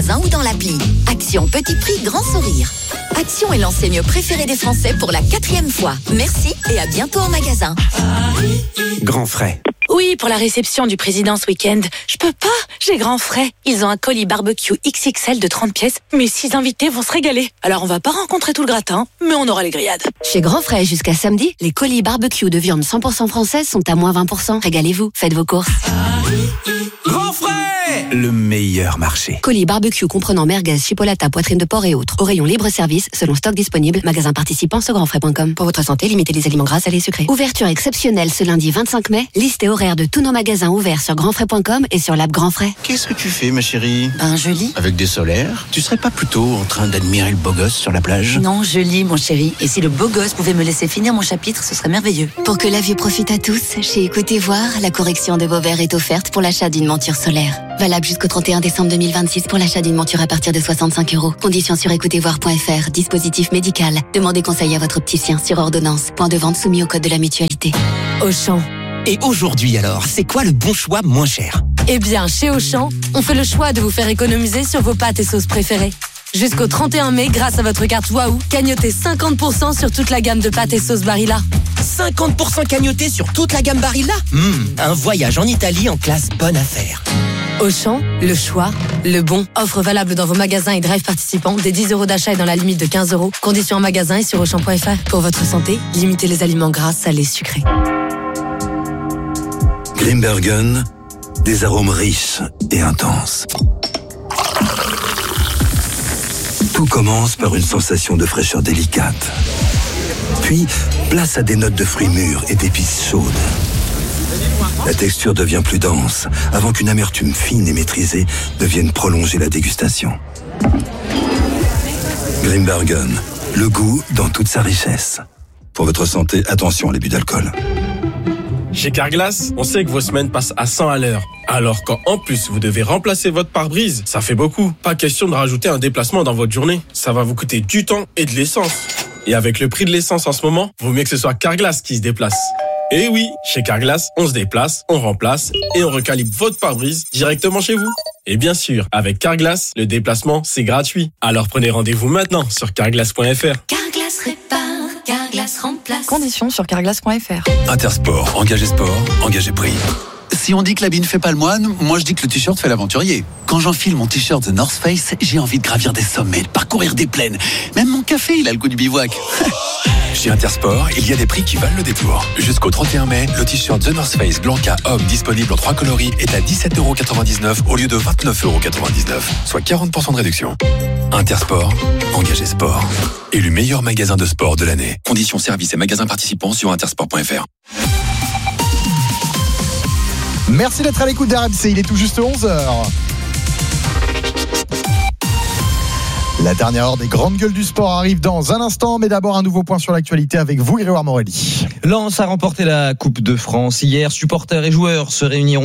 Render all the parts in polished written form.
ou dans l'appli. Action petit prix, grand sourire. Action est l'enseigne préférée des Français pour la 4e fois. Merci et à bientôt en magasin. Grand frais. Oui, pour la réception du président ce week-end. Je peux pas, j'ai grand frais. Ils ont un colis barbecue XXL de 30 pièces. Mes 6 invités vont se régaler. Alors on va pas rencontrer tout le gratin, mais on aura les grillades. Chez Grand Frais, jusqu'à samedi, les colis barbecue de viande 100% française sont à moins 20%. Régalez-vous, faites vos courses. Grand frais, le meilleur marché. Colis barbecue comprenant merguez, chipolata, poitrine de porc et autres. Au rayon libre-service, selon stock disponible. Magasin participant sur grandfrais.com. Pour votre santé, limitez les aliments gras, salés, sucrés. Ouverture exceptionnelle ce lundi 25 mai. Liste et horaire de tous nos magasins ouverts sur grandfrais.com et sur l'app Grand Frais. Qu'est-ce que tu fais, ma chérie? Je lis. Avec des solaires? Tu serais pas plutôt en train d'admirer le beau gosse sur la plage? Non, je lis, mon chéri. Et si le beau gosse pouvait me laisser finir mon chapitre, ce serait merveilleux. Pour que la vue profite à tous, chez Écoutez Voir, la correction de vos verres est offerte pour l'achat d'une monture solaire. Valable jusqu'au 31 décembre 2026 pour l'achat d'une monture à partir de 65 €. Conditions sur écoutezvoir.fr. Dispositif médical. Demandez conseil à votre opticien sur ordonnance. Point de vente soumis au code de la mutualité. Auchan. Et aujourd'hui alors, c'est quoi le bon choix moins cher? Eh bien, chez Auchan, on fait le choix de vous faire économiser sur vos pâtes et sauces préférées. Jusqu'au 31 mai, grâce à votre carte Waouh, cagnotez 50% sur toute la gamme de pâtes et sauces Barilla. 50% cagnoté sur toute la gamme Barilla. Un voyage en Italie en classe bonne affaire. Auchan, le choix, le bon. Offre valable dans vos magasins et drive participants. Des 10 € d'achat et dans la limite de 15 €. Conditions en magasin et sur Auchan.fr. Pour votre santé, limitez les aliments gras, salés, sucrés. Grimbergen, des arômes riches et intenses. Tout commence par une sensation de fraîcheur délicate. Puis, place à des notes de fruits mûrs et d'épices chaudes. La texture devient plus dense, avant qu'une amertume fine et maîtrisée ne vienne prolonger la dégustation. Grimbergen, le goût dans toute sa richesse. Pour votre santé, attention à l'abus d'alcool. Chez Carglass, on sait que vos semaines passent à 100 à l'heure. Alors quand en plus vous devez remplacer votre pare-brise, ça fait beaucoup. Pas question de rajouter un déplacement dans votre journée. Ça va vous coûter du temps et de l'essence. Et avec le prix de l'essence en ce moment, vaut mieux que ce soit Carglass qui se déplace. Et oui, chez Carglass, on se déplace, on remplace et on recalibre votre pare-brise directement chez vous. Et bien sûr, avec Carglass, le déplacement, c'est gratuit. Alors prenez rendez-vous maintenant sur carglass.fr. Carglass répare, Carglass remplace. Conditions sur carglass.fr. Intersport, engagé sport, engagé prix. Si on dit que l'habit ne fait pas le moine, moi je dis que le t-shirt fait l'aventurier. Quand j'enfile mon t-shirt The North Face, j'ai envie de gravir des sommets, de parcourir des plaines. Même mon café, il a le goût du bivouac. Chez Intersport, il y a des prix qui valent le détour. Jusqu'au 31 mai, le t-shirt The North Face Blanca Homme disponible en 3 coloris est à 17,99 € au lieu de 29,99 €, soit 40% de réduction. Intersport, engagé sport. Élu meilleur magasin de sport de l'année. Conditions services et magasins participants sur intersport.fr. Merci d'être à l'écoute d'RMC, il est tout juste 11h. La dernière heure des grandes gueules du sport arrive dans un instant, mais d'abord un nouveau point sur l'actualité avec vous, Grégoire Morelli. Lens a remporté la Coupe de France hier. Supporters et joueurs se réuniront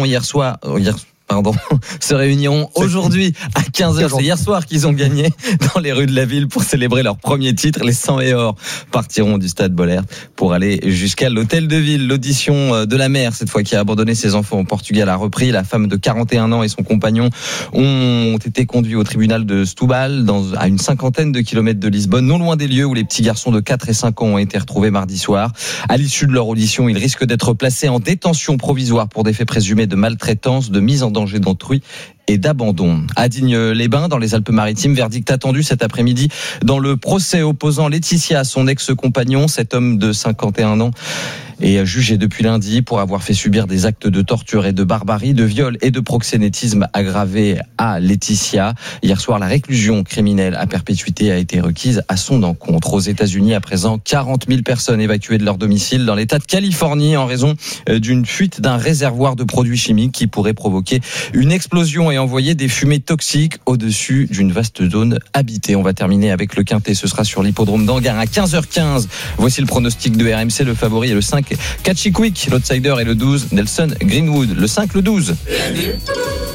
se réuniront aujourd'hui à 15h. C'est hier soir qu'ils ont gagné dans les rues de la ville pour célébrer leur premier titre. Les 100 et or partiront du stade Bollaert pour aller jusqu'à l'hôtel de ville. L'audition de la mère, cette fois, qui a abandonné ses enfants au Portugal, a repris. La femme de 41 ans et son compagnon ont été conduits au tribunal de Setúbal, à une 50aine de kilomètres de Lisbonne, non loin des lieux où les petits garçons de 4 et 5 ans ont été retrouvés mardi soir. À l'issue de leur audition, ils risquent d'être placés en détention provisoire pour des faits présumés de maltraitance, de mise en danger d'autrui et d'abandon. À Digne-les-Bains, dans les Alpes-Maritimes, verdict attendu cet après-midi dans le procès opposant Laetitia à son ex-compagnon. Cet homme de 51 ans est jugé depuis lundi pour avoir fait subir des actes de torture et de barbarie, de viol et de proxénétisme aggravé à Laetitia. Hier soir, la réclusion criminelle à perpétuité a été requise à son encontre. Aux États-Unis, à présent, 40 000 personnes évacuées de leur domicile dans l'État de Californie en raison d'une fuite d'un réservoir de produits chimiques qui pourrait provoquer une explosion et envoyer des fumées toxiques au-dessus d'une vaste zone habitée. On va terminer avec le quintet. Ce sera sur l'hippodrome d'Anguin à 15h15. Voici le pronostic de RMC. Le favori est le 5. Catchy Quick, l'outsider est le 12, Nelson Greenwood, le 5, le 12.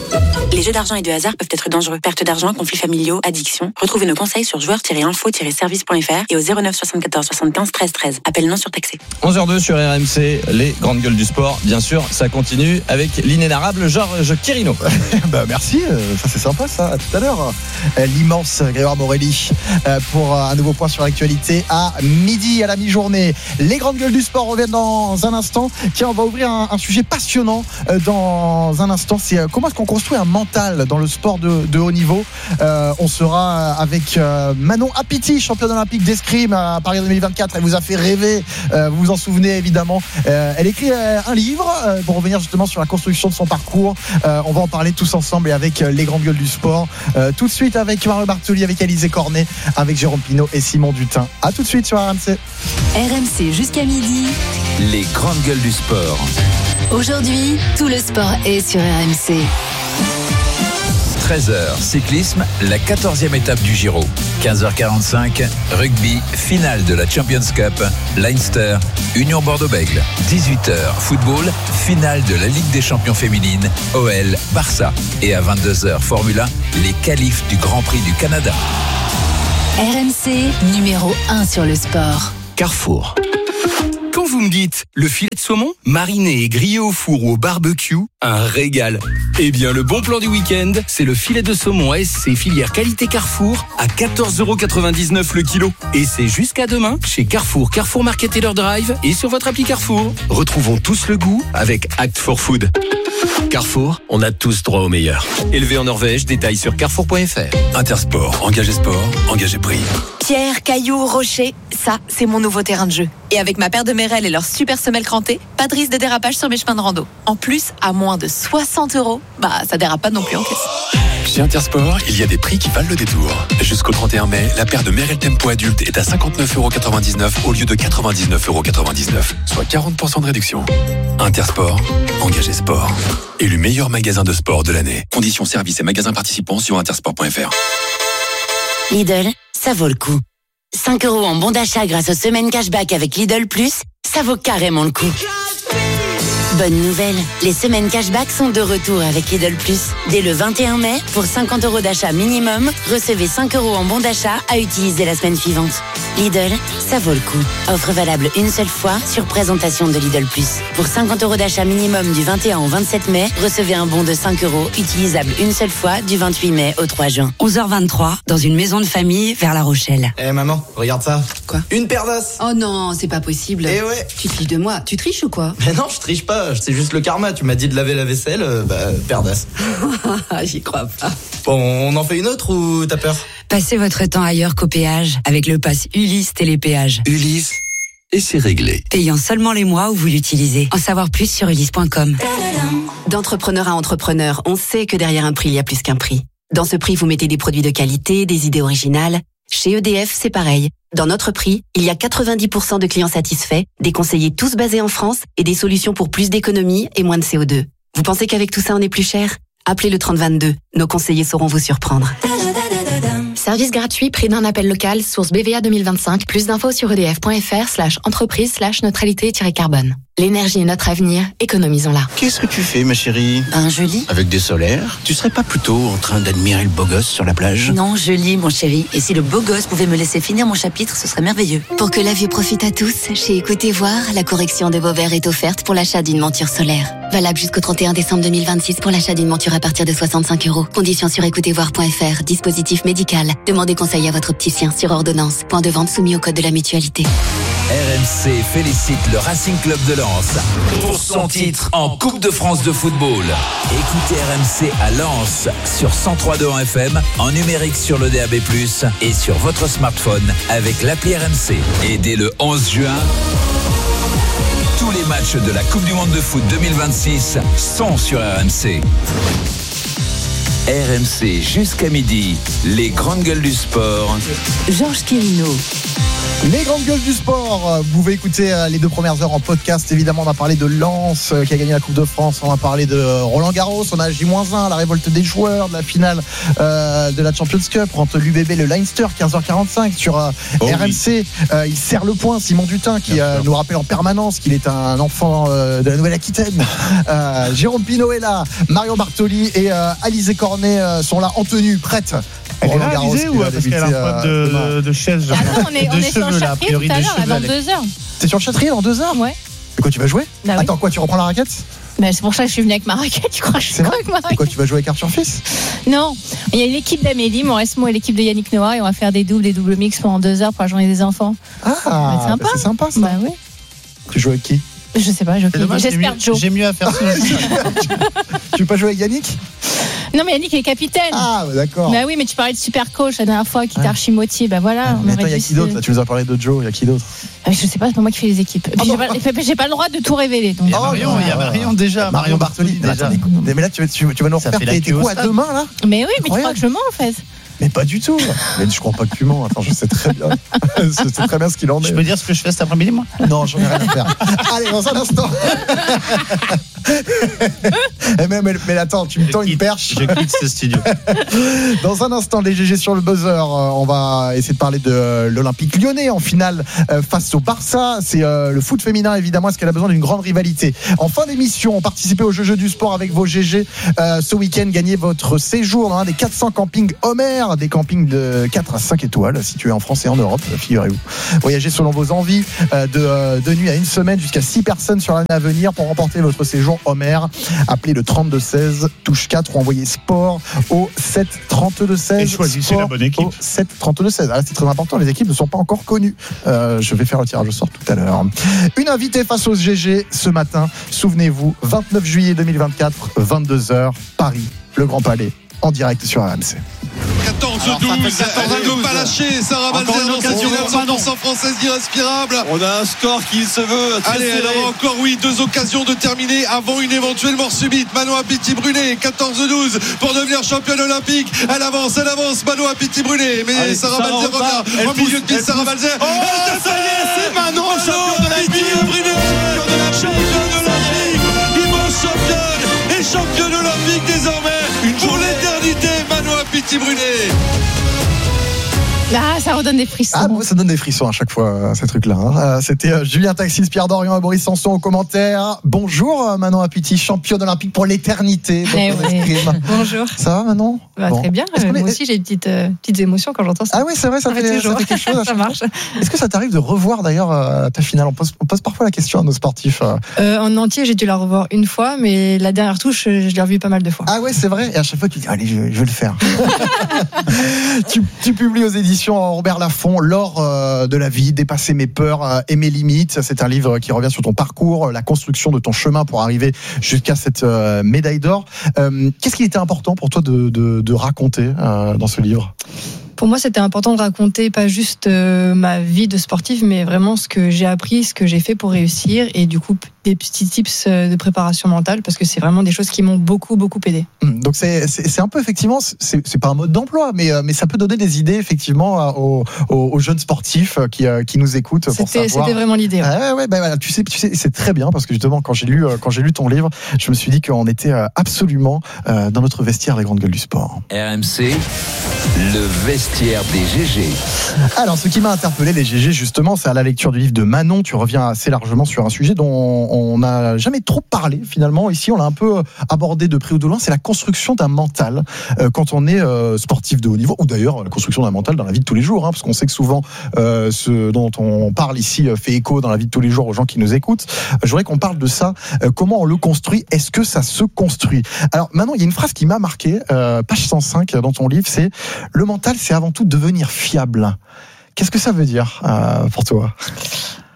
Les jeux d'argent et de hasard peuvent être dangereux. Perte d'argent, conflits familiaux, addiction. Retrouvez nos conseils sur joueurs-info-service.fr et au 09 74 75 13 13. Appel non surtaxé. 11h02 sur RMC, les grandes gueules du sport. Bien sûr, ça continue avec l'inénarrable Georges Quirino. Merci, ça c'est sympa ça. À tout à l'heure. L'immense Grégoire Morelli pour un nouveau point sur l'actualité à midi, à la mi-journée. Les grandes gueules du sport reviennent dans un instant. Tiens, on va ouvrir un sujet passionnant dans un instant. C'est comment est-ce qu'on construit un mental dans le sport de haut niveau. On sera avec Manon Apiti, championne olympique d'escrime à Paris 2024. Elle vous a fait rêver, vous vous en souvenez évidemment. Elle écrit un livre pour revenir justement sur la construction de son parcours. On va en parler tous ensemble et avec les grandes gueules du sport. Tout de suite avec Mario Bartoli, avec Alizé Cornet, avec Jérôme Pinault et Simon Dutin. A tout de suite sur RMC. RMC jusqu'à midi. Les grandes gueules du sport. Aujourd'hui, tout le sport est sur RMC. 13h, cyclisme, la 14e étape du Giro. 15h45, rugby, finale de la Champions Cup, Leinster, Union Bordeaux-Bègles. 18h, football, finale de la Ligue des champions féminines, OL, Barça. Et à 22h, Formule 1, les qualifs du Grand Prix du Canada. RMC, numéro 1 sur le sport. Carrefour. Quand vous me dites le filet de saumon, mariné et grillé au four ou au barbecue, un régal. Eh bien, le bon plan du week-end, c'est le filet de saumon ASC filière qualité Carrefour à 14,99€ le kilo. Et c'est jusqu'à demain chez Carrefour, Carrefour Market Taylor Drive et sur votre appli Carrefour. Retrouvons tous le goût avec Act for Food. Carrefour, on a tous droit au meilleur. Élevé en Norvège, détails sur carrefour.fr. Intersport, engagé sport, engagé prix. Pierre, cailloux, rochers, ça, c'est mon nouveau terrain de jeu. Et avec ma paire de Merrell et leur super semelle crantée, pas de risque de dérapage sur mes chemins de rando. En plus, à moins de 60€, ça dérape pas non plus en caisse. Chez Intersport, il y a des prix qui valent le détour. Jusqu'au 31 mai, la paire de Merrell Tempo adulte est à 59,99€ au lieu de 99,99€, soit 40% de réduction. Intersport, engagé sport. Élu meilleur magasin de sport de l'année. Conditions, services et magasins participants sur intersport.fr. Lidl, ça vaut le coup. 5€ en bon d'achat grâce aux semaines cashback avec Lidl Plus, ça vaut carrément le coup. Bonne nouvelle, les semaines cashback sont de retour avec Lidl Plus. Dès le 21 mai, pour 50€ d'achat minimum, recevez 5€ en bon d'achat à utiliser la semaine suivante. Lidl, ça vaut le coup. Offre valable une seule fois sur présentation de Lidl Plus. Pour 50€ d'achat minimum du 21 au 27 mai, recevez un bon de 5€, utilisable une seule fois du 28 mai au 3 juin. 11h23, dans une maison de famille vers La Rochelle. Maman, regarde ça. Quoi? Une paire d'as. Oh non, c'est pas possible. Eh ouais. Tu te fiches de moi. Tu triches ou quoi? Mais non, je triche pas. C'est juste le karma. Tu m'as dit de laver la vaisselle, paire d'as. J'y crois pas. Bon, on en fait une autre ou t'as peur? Passez votre temps ailleurs qu'au péage avec le pass Ulysse Télépéage. Ulysse, et c'est réglé. Payant seulement les mois où vous l'utilisez. En savoir plus sur ulysse.com. D'entrepreneur à entrepreneur, on sait que derrière un prix, il y a plus qu'un prix. Dans ce prix, vous mettez des produits de qualité, des idées originales. Chez EDF, c'est pareil. Dans notre prix, il y a 90% de clients satisfaits, des conseillers tous basés en France et des solutions pour plus d'économie et moins de CO2. Vous pensez qu'avec tout ça, on est plus cher? Appelez le 3022. Nos conseillers sauront vous surprendre. Service gratuit, prix d'un appel local, source BVA 2025. Plus d'infos sur edf.fr/entreprise/neutralité-carbone. L'énergie est notre avenir, économisons-la. Qu'est-ce que tu fais, ma chérie? Je lis. Avec des solaires? Tu serais pas plutôt en train d'admirer le beau gosse sur la plage? Non, je lis, mon chéri. Et si le beau gosse pouvait me laisser finir mon chapitre, ce serait merveilleux. Pour que la vue profite à tous, chez Écoutez Voir, la correction de vos verres est offerte pour l'achat d'une monture solaire. Valable jusqu'au 31 décembre 2026 pour l'achat d'une monture à partir de 65€. Conditions sur écoutezvoir.fr. Dispositif médical. Demandez conseil à votre opticien sur ordonnance. Point de vente soumis au code de la mutualité. RMC félicite le Racing Club de Lens pour son titre en Coupe de France de football. Écoutez RMC à Lens sur 103.2 en FM, en numérique sur le DAB+, et sur votre smartphone avec l'appli RMC. Et dès le 11 juin, tous les matchs de la Coupe du Monde de foot 2026 sont sur RMC. RMC jusqu'à midi, les grandes gueules du sport. Georges Quirino. Les grandes gueules du sport, vous pouvez écouter les 2 premières heures en podcast. Évidemment, on a parlé de Lens qui a gagné la Coupe de France. On a parlé de Roland Garros. On a J-1, la révolte des joueurs, de la finale de la Champions Cup entre l'UBB et le Leinster, 15h45 sur RMC. Il serre le point, Simon Dutin, qui nous rappelle en permanence qu'il est un enfant de la Nouvelle-Aquitaine. Jérôme Pinault est là, Marion Bartoli et Alizé Cornet sont là en tenue, prêtes. Elle est là, Alizé, ou parce qu'elle a un problème de chaise? Ah non, on est sur le Châtrier tout à l'heure, dans 2 heures. T'es sur le Châtrier dans 2 heures? Ouais. Et quoi, tu vas jouer? Bah oui. Attends, quoi, tu reprends la raquette? Bah, c'est pour ça que je suis venue avec ma raquette, tu crois que je suis avec ma raquette? Et quoi, tu vas jouer avec Arthur Fils? Non, il y a l'équipe d'Amélie, mon reste moi et l'équipe de Yannick Noah, et on va faire des doubles mix pendant 2 heures pour la journée des enfants. Ah, c'est sympa. C'est sympa ça. Bah oui. Tu joues avec qui? Je sais pas, j'espère Joe. J'ai mieux à faire ça. Tu veux pas jouer avec Yannick? Non, mais Yannick est capitaine. Ah, d'accord. Bah oui, mais tu parlais de super coach la dernière fois qui t'a archi motivé. Bah voilà. Mais attends, il y a qui d'autre là? Tu nous as parlé de Joe, il y a qui d'autre? Je sais pas, c'est pas moi qui fais les équipes. Puis j'ai pas le droit de tout révéler. Donc. Il y a Marion déjà. Marion Bartoli déjà. Mais là, tu vas nous refaire tes coups à 2 mains là? Mais oui, mais tu crois que je mens en fait? Mais pas du tout. Mais je crois pas que tu mens. Attends, je sais très bien. Je sais très bien ce qu'il en est. Je peux dire ce que je fais cet après-midi, moi? Non, j'en ai rien à faire. Allez, dans un instant. mais attends, tu me tends une perche. Je quitte ce studio. Dans un instant, les GG sur le buzzer. On va essayer de parler de l'Olympique Lyonnais en finale face au Barça. C'est le foot féminin, évidemment. Est-ce qu'elle a besoin d'une grande rivalité? En fin d'émission, participez au jeu du sport avec vos GG. Ce week-end, gagnez votre séjour dans un des 400 campings Homer, des campings de 4 à 5 étoiles situés en France et en Europe, figurez-vous. Voyagez selon vos envies de nuit à 1 semaine jusqu'à 6 personnes sur l'année à venir. Pour remporter votre séjour Homer, appelez le 3216 touche 4 ou envoyez sport au 7 3216. Et choisissez la bonne équipe. Au 7 3216. Ah, c'est très important, les équipes ne sont pas encore connues. Je vais faire le tirage au sort tout à l'heure. Une invitée face aux GG ce matin, souvenez-vous, 29 juillet 2024, 22h, Paris, le Grand Palais, en direct sur RMC. 14-12, elle ne veut pas lâcher. Sarah Balzer dans cette finale 100% française irrespirable. On a un score qui se veut très Allez, serré. elle aura encore 2 occasions de terminer avant une éventuelle mort subite. Manoa Pitti-Brunet, 14-12 pour devenir championne olympique. Elle avance, Manoa Pitti-Brunet. Mais allez, Sarah Balzer revient au milieu de piste. Sarah Balzer. Oh, ça y est, c'est Manon, championne olympique. Championne olympique, immense championne et championne olympique désormais pour l'éternité. Manoa Pitti-Brunet. Ah, ça redonne des frissons. Ah, moi, ça donne des frissons à chaque fois, ces trucs-là. C'était Julien Taxis, Pierre Dorian et Boris Sanson aux commentaires. Bonjour, Manon Apiti, championne olympique pour l'éternité. Bonjour. Ça va, Manon? Très bien. Moi aussi, j'ai des petites émotions quand j'entends ça. Ah oui, c'est vrai, ça fait quelque chose. Ça marche. Est-ce que ça t'arrive de revoir d'ailleurs ta finale? On pose parfois la question à nos sportifs. En entier, j'ai dû la revoir une fois, mais la dernière touche, je l'ai revue pas mal de fois. Ah ouais, c'est vrai. Et à chaque fois, tu dis, allez, je vais le faire. tu publies aux éditions Robert Laffont, L'or de la vie, dépasser mes peurs et mes limites. C'est un livre qui revient sur ton parcours, la construction de ton chemin pour arriver jusqu'à cette médaille d'or. Qu'est-ce qui était important pour toi de raconter dans ce livre? Pour moi, c'était important de raconter pas juste ma vie de sportive, mais vraiment ce que j'ai appris, ce que j'ai fait pour réussir, et du coup des petits tips de préparation mentale, parce que c'est vraiment des choses qui m'ont beaucoup aidé. Donc c'est un peu, effectivement, c'est pas un mode d'emploi, mais ça peut donner des idées effectivement aux jeunes sportifs qui nous écoutent. C'était vraiment l'idée. Ouais, tu sais, c'est très bien, parce que justement quand j'ai lu ton livre, je me suis dit qu'on était absolument dans notre vestiaire des grandes gueules du sport. RMC, le vestiaire des GG. Alors, ce qui m'a interpellé, les GG, justement, c'est à la lecture du livre de Manon. Tu reviens assez largement sur un sujet dont on n'a jamais trop parlé, finalement. Ici, on l'a un peu abordé de près ou de loin. C'est la construction d'un mental quand on est sportif de haut niveau, ou d'ailleurs la construction d'un mental dans la vie de tous les jours, parce qu'on sait que souvent ce dont on parle ici fait écho dans la vie de tous les jours aux gens qui nous écoutent. Je voudrais qu'on parle de ça. Comment on le construit? Est-ce que ça se construit? Alors, Manon, il y a une phrase qui m'a marqué, page 105 dans ton livre, c'est: le mental, c'est avant tout devenir fiable. Qu'est-ce que ça veut dire pour toi?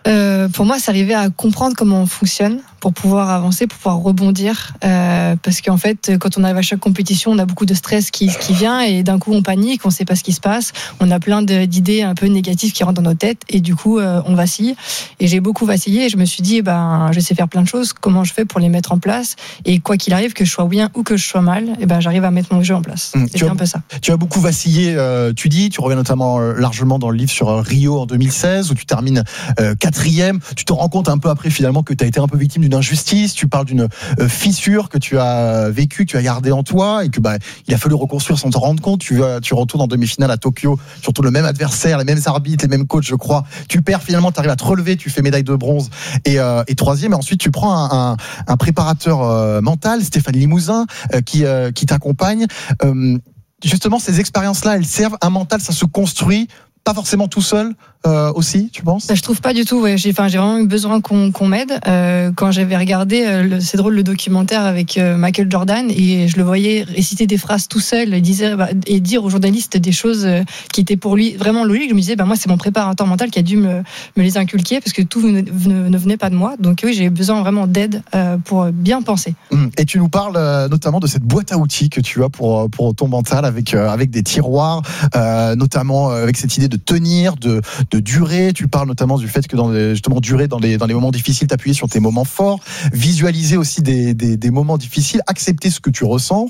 Pour moi, c'est arriver à comprendre comment on fonctionne pour pouvoir avancer, pour pouvoir rebondir. Parce qu'en fait, quand on arrive à chaque compétition, on a beaucoup de stress qui vient et d'un coup, on panique, on ne sait pas ce qui se passe. On a plein d'idées un peu négatives qui rentrent dans nos têtes et du coup, on vacille. Et j'ai beaucoup vacillé et je me suis dit, je sais faire plein de choses. Comment je fais pour les mettre en place? Et quoi qu'il arrive, que je sois bien ou que je sois mal, j'arrive à mettre mon jeu en place. C'est un peu ça. Tu as beaucoup vacillé, tu reviens notamment largement dans le livre sur Rio en 2016 où tu termines 4e. Tu te rends compte un peu après finalement que tu as été un peu victime d'une injustice. Tu parles d'une fissure que tu as vécue, que tu as gardée en toi et que il a fallu reconstruire sans te rendre compte. Tu retournes en demi-finale à Tokyo, surtout le même adversaire, les mêmes arbitres, les mêmes coachs, je crois. Tu perds finalement, tu arrives à te relever, tu fais médaille de bronze et 3e. Et ensuite, tu prends un préparateur mental, Stéphane Limousin, qui t'accompagne. Justement, ces expériences-là, elles servent. Un mental, ça se construit pas forcément tout seul aussi, tu penses? Je trouve pas du tout. Ouais. J'ai vraiment eu besoin qu'on m'aide. Quand j'avais regardé, c'est drôle, le documentaire avec Michael Jordan, et je le voyais réciter des phrases tout seul et dire aux journalistes des choses qui étaient pour lui vraiment logiques. Je me disais, moi, c'est mon préparateur mental qui a dû me les inculquer parce que tout ne venait pas de moi. Donc oui, j'ai besoin vraiment d'aide pour bien penser. Et tu nous parles notamment de cette boîte à outils que tu as pour ton mental avec des tiroirs, notamment avec cette idée de tenir, de durer. Tu parles notamment du fait que durer dans les moments difficiles, t'appuyer sur tes moments forts, visualiser aussi des moments difficiles, accepter ce que tu ressens.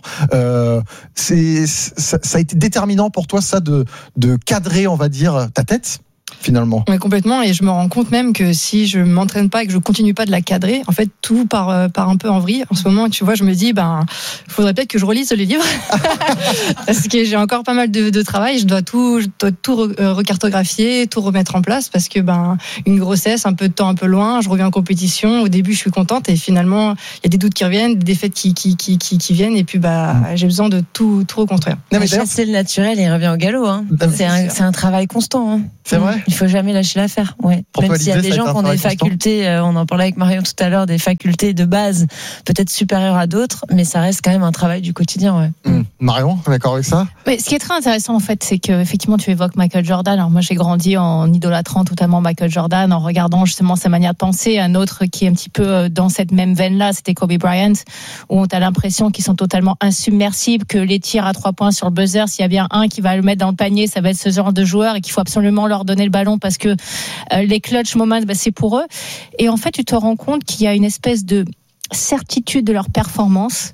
Ça a été déterminant pour toi, ça, de cadrer, on va dire, ta tête finalement. Oui, complètement. Et je me rends compte même que si je m'entraîne pas et que je continue pas de la cadrer, en fait, tout part un peu en vrille. En ce moment, tu vois, je me dis, faudrait peut-être que je relise les livres. Parce que j'ai encore pas mal de travail. Je dois tout recartographier, tout remettre en place parce que, une grossesse, un peu de temps un peu loin, je reviens en compétition. Au début, je suis contente et finalement, il y a des doutes qui reviennent, des défaites qui viennent et puis, j'ai besoin de tout reconstruire. Chasser le naturel et il revient au galop, hein. C'est un travail constant, hein. C'est vrai? Il faut jamais lâcher l'affaire. Ouais. Même s'il y a des gens qui ont des facultés, on en parlait avec Marion tout à l'heure, des facultés de base peut-être supérieures à d'autres, mais ça reste quand même un travail du quotidien. Ouais. Marion, d'accord avec ça? Mais ce qui est très intéressant en fait, c'est que effectivement tu évoques Michael Jordan. Alors moi j'ai grandi en idolâtrant totalement Michael Jordan, en regardant justement sa manière de penser. Un autre qui est un petit peu dans cette même veine-là, c'était Kobe Bryant, où on a l'impression qu'ils sont totalement insubmersibles, que les tirs à 3 points sur le buzzer, s'il y a bien un qui va le mettre dans le panier, ça va être ce genre de joueur et qu'il faut absolument leur donner le ballon parce que les clutch moments, c'est pour eux. Et en fait, tu te rends compte qu'il y a une espèce de certitude de leur performance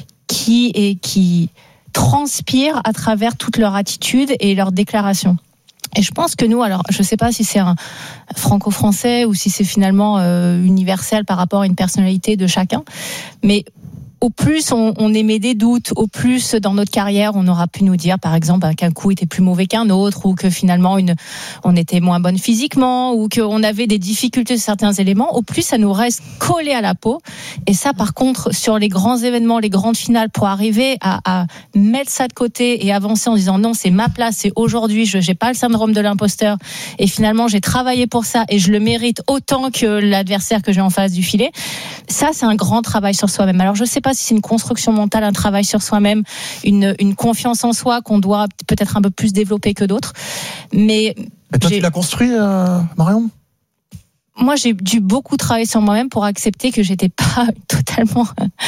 qui transpire à travers toute leur attitude et leurs déclarations. Et je pense que nous, alors je ne sais pas si c'est un franco-français ou si c'est finalement universel par rapport à une personnalité de chacun, mais au plus on émet des doutes, au plus dans notre carrière on aura pu nous dire par exemple qu'un coup était plus mauvais qu'un autre, ou que finalement on était moins bonne physiquement, ou qu'on avait des difficultés sur certains éléments, au plus ça nous reste collé à la peau. Et ça par contre sur les grands événements, les grandes finales, pour arriver à mettre ça de côté et avancer en disant non, c'est ma place, c'est aujourd'hui, je n'ai pas le syndrome de l'imposteur et finalement j'ai travaillé pour ça et je le mérite autant que l'adversaire que j'ai en face du filet. Ça c'est un grand travail sur soi-même. Alors je sais pas si c'est une construction mentale, un travail sur soi-même, une confiance en soi qu'on doit peut-être un peu plus développer que d'autres. Mais toi, tu l'as construit, Marion ? Moi, j'ai dû beaucoup travailler sur moi-même pour accepter que j'étais pas totalement,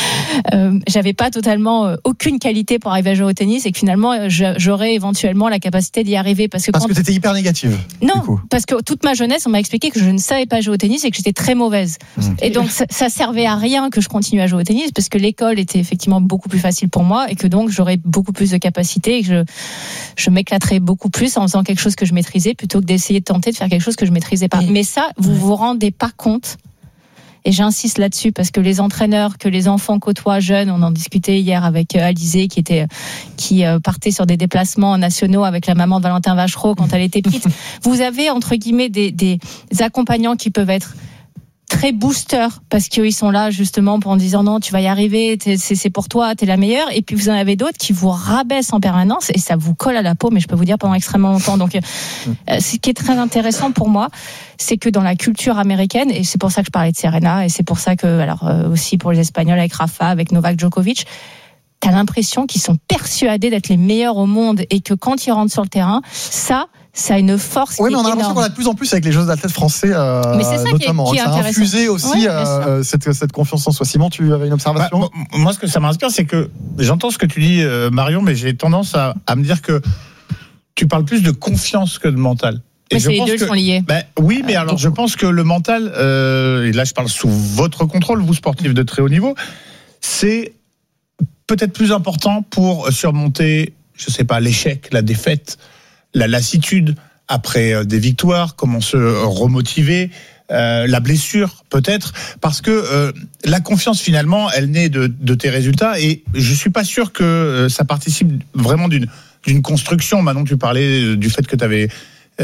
j'avais pas totalement aucune qualité pour arriver à jouer au tennis, et que finalement, j'aurais éventuellement la capacité d'y arriver. Parce que t'étais hyper négative. Non, parce que toute ma jeunesse, on m'a expliqué que je ne savais pas jouer au tennis et que j'étais très mauvaise. Et donc, ça servait à rien que je continue à jouer au tennis, parce que l'école était effectivement beaucoup plus facile pour moi, et que donc j'aurais beaucoup plus de capacité, et que je m'éclaterais beaucoup plus en faisant quelque chose que je maîtrisais, plutôt que d'essayer de tenter de faire quelque chose que je maîtrisais pas. Mais ça, vous rendez pas compte, et j'insiste là-dessus parce que les entraîneurs que les enfants côtoient jeunes, on en discutait hier avec Alizé qui partait sur des déplacements nationaux avec la maman de Valentin Vachereau quand elle était petite. Vous avez entre guillemets des accompagnants qui peuvent être très boosters parce qu'ils sont là justement pour en disant non, tu vas y arriver, c'est pour toi, t'es la meilleure. Et puis vous en avez d'autres qui vous rabaissent en permanence et ça vous colle à la peau, mais je peux vous dire pendant extrêmement longtemps. Donc ce qui est très intéressant pour moi, c'est que dans la culture américaine, et c'est pour ça que je parlais de Serena, et c'est pour ça que, alors aussi pour les Espagnols avec Rafa, avec Novak Djokovic, t'as l'impression qu'ils sont persuadés d'être les meilleurs au monde et que quand ils rentrent sur le terrain, ça a une force. Oui, mais on a l'impression qu'on a de plus en plus avec les jeux d'athlètes français, mais c'est ça notamment. Qui est ça a infusé aussi cette confiance en soi. Simon, tu avais une observation? Moi, ce que ça m'inspire, c'est que j'entends ce que tu dis, Marion, mais j'ai tendance à me dire que tu parles plus de confiance que de mental. Mais les deux sont liés. Oui, mais alors je pense que le mental, et là je parle sous votre contrôle, vous sportifs de très haut niveau, c'est peut-être plus important pour surmonter, je sais pas, l'échec, la défaite, la lassitude après des victoires, comment se remotiver, la blessure peut-être, parce que la confiance finalement, elle naît de tes résultats, et je suis pas sûr que ça participe vraiment d'une construction. Maintenant, tu parlais du fait que tu avais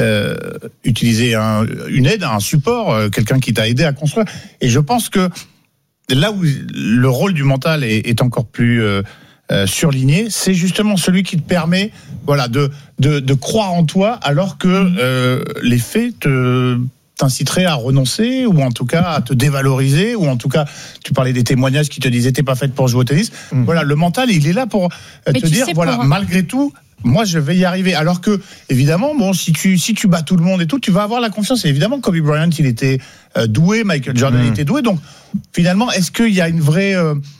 utilisé une aide, un support, quelqu'un qui t'a aidé à construire, et je pense que là où le rôle du mental est encore plus surligné, c'est justement celui qui te permet, voilà, de croire en toi, alors que les faits t'inciteraient à renoncer, ou en tout cas à te dévaloriser, ou en tout cas, tu parlais des témoignages qui te disaient t'es pas faite pour jouer au tennis. Voilà, le mental, il est là pour te dire, voilà, malgré tout, moi je vais y arriver. Alors que, évidemment, bon, si tu bats tout le monde et tout, tu vas avoir la confiance. Et évidemment, Kobe Bryant, il était doué, Michael Jordan était doué. Donc, finalement, est-ce qu'il y a une vraie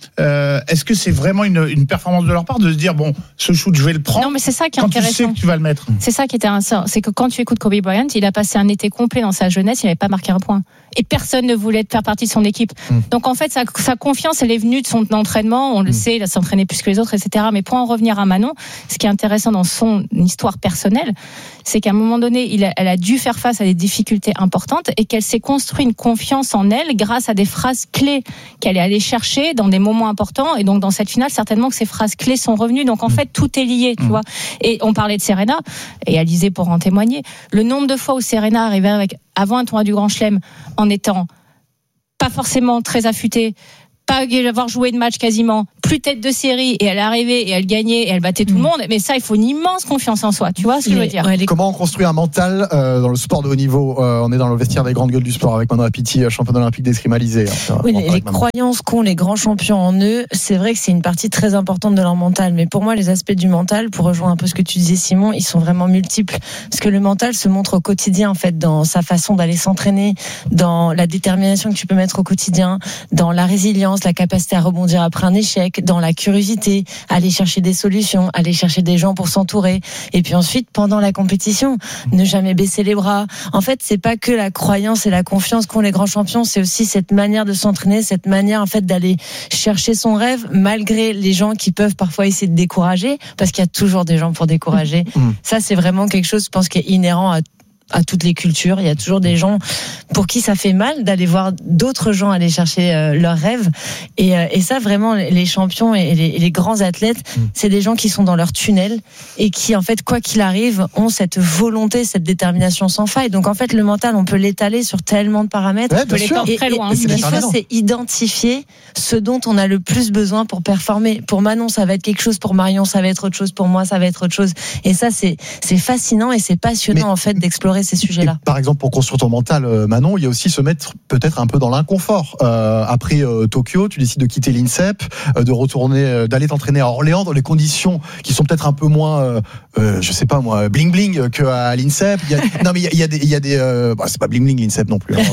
est-ce que c'est vraiment une performance de leur part de se dire, bon, ce shoot, je vais le prendre? Non, mais c'est ça qui est quand intéressant. Tu sais que tu vas le mettre. C'est ça qui est intéressant. C'est que quand tu écoutes Kobe Bryant, il a passé un été complet dans sa jeunesse, il n'avait pas marqué un point. Et personne ne voulait faire partie de son équipe. Donc en fait, sa confiance, elle est venue de son entraînement. On le sait, il a s'entraîné plus que les autres, etc. Mais pour en revenir à Manon, ce qui est intéressant dans son histoire personnelle, c'est qu'à un moment donné, elle a dû faire face à des difficultés importantes et qu'elle s'est construit une confiance en elle grâce à des phrases clés qu'elle est allée chercher dans des moments importants. Et donc dans cette finale, certainement que ces phrases clés sont revenues. Donc en fait, tout est lié, tu vois. Et on parlait de Serena, et Alizé pour en témoigner. Le nombre de fois où Serena arrivait avant un tournoi du Grand Chelem en étant pas forcément très affûtée, pas avoir joué de match quasiment, plus tête de série, et elle arrivait et elle gagnait et elle battait tout le monde. Mais ça, il faut une immense confiance en soi. Tu vois ce que je veux dire? Comment on construit un mental dans le sport de haut niveau? On est dans le vestiaire des grandes gueules du sport avec Manon Apiti, championne olympique d'escrime alizé. Oui, les croyances qu'ont les grands champions en eux, c'est vrai que c'est une partie très importante de leur mental. Mais pour moi, les aspects du mental, pour rejoindre un peu ce que tu disais, Simon, ils sont vraiment multiples. Parce que le mental se montre au quotidien, en fait, dans sa façon d'aller s'entraîner, dans la détermination que tu peux mettre au quotidien, dans la résilience, la capacité à rebondir après un échec, dans la curiosité, aller chercher des solutions, aller chercher des gens pour s'entourer. Et puis ensuite, pendant la compétition, ne jamais baisser les bras. En fait, c'est pas que la croyance et la confiance qu'ont les grands champions, c'est aussi cette manière de s'entraîner, cette manière, en fait, d'aller chercher son rêve, malgré les gens qui peuvent parfois essayer de décourager, parce qu'il y a toujours des gens pour décourager. Ça, c'est vraiment quelque chose, je pense, qui est inhérent à toutes les cultures. Il y a toujours des gens pour qui ça fait mal d'aller voir d'autres gens aller chercher leurs rêves. Et ça, vraiment, les champions et les grands athlètes, c'est des gens qui sont dans leur tunnel et qui, en fait, quoi qu'il arrive, ont cette volonté, cette détermination sans faille. Donc, en fait, le mental, on peut l'étaler sur tellement de paramètres. Ouais, on peut l'étendre très loin. Ce qu'il faut, c'est identifier ce dont on a le plus besoin pour performer. Pour Manon, ça va être quelque chose. Pour Marion, ça va être autre chose. Pour moi, ça va être autre chose. Et ça, c'est fascinant et c'est passionnant, en fait, d'explorer ces sujets-là. Et par exemple, pour construire ton mental, Manon, il y a aussi se mettre peut-être un peu dans l'inconfort. Après Tokyo, tu décides de quitter l'INSEP, de retourner, d'aller t'entraîner à Orléans dans les conditions qui sont peut-être un peu moins, je sais pas moi, bling bling qu'à l'INSEP. Non mais il y a des, bah, c'est pas bling bling l'INSEP non plus. Hein,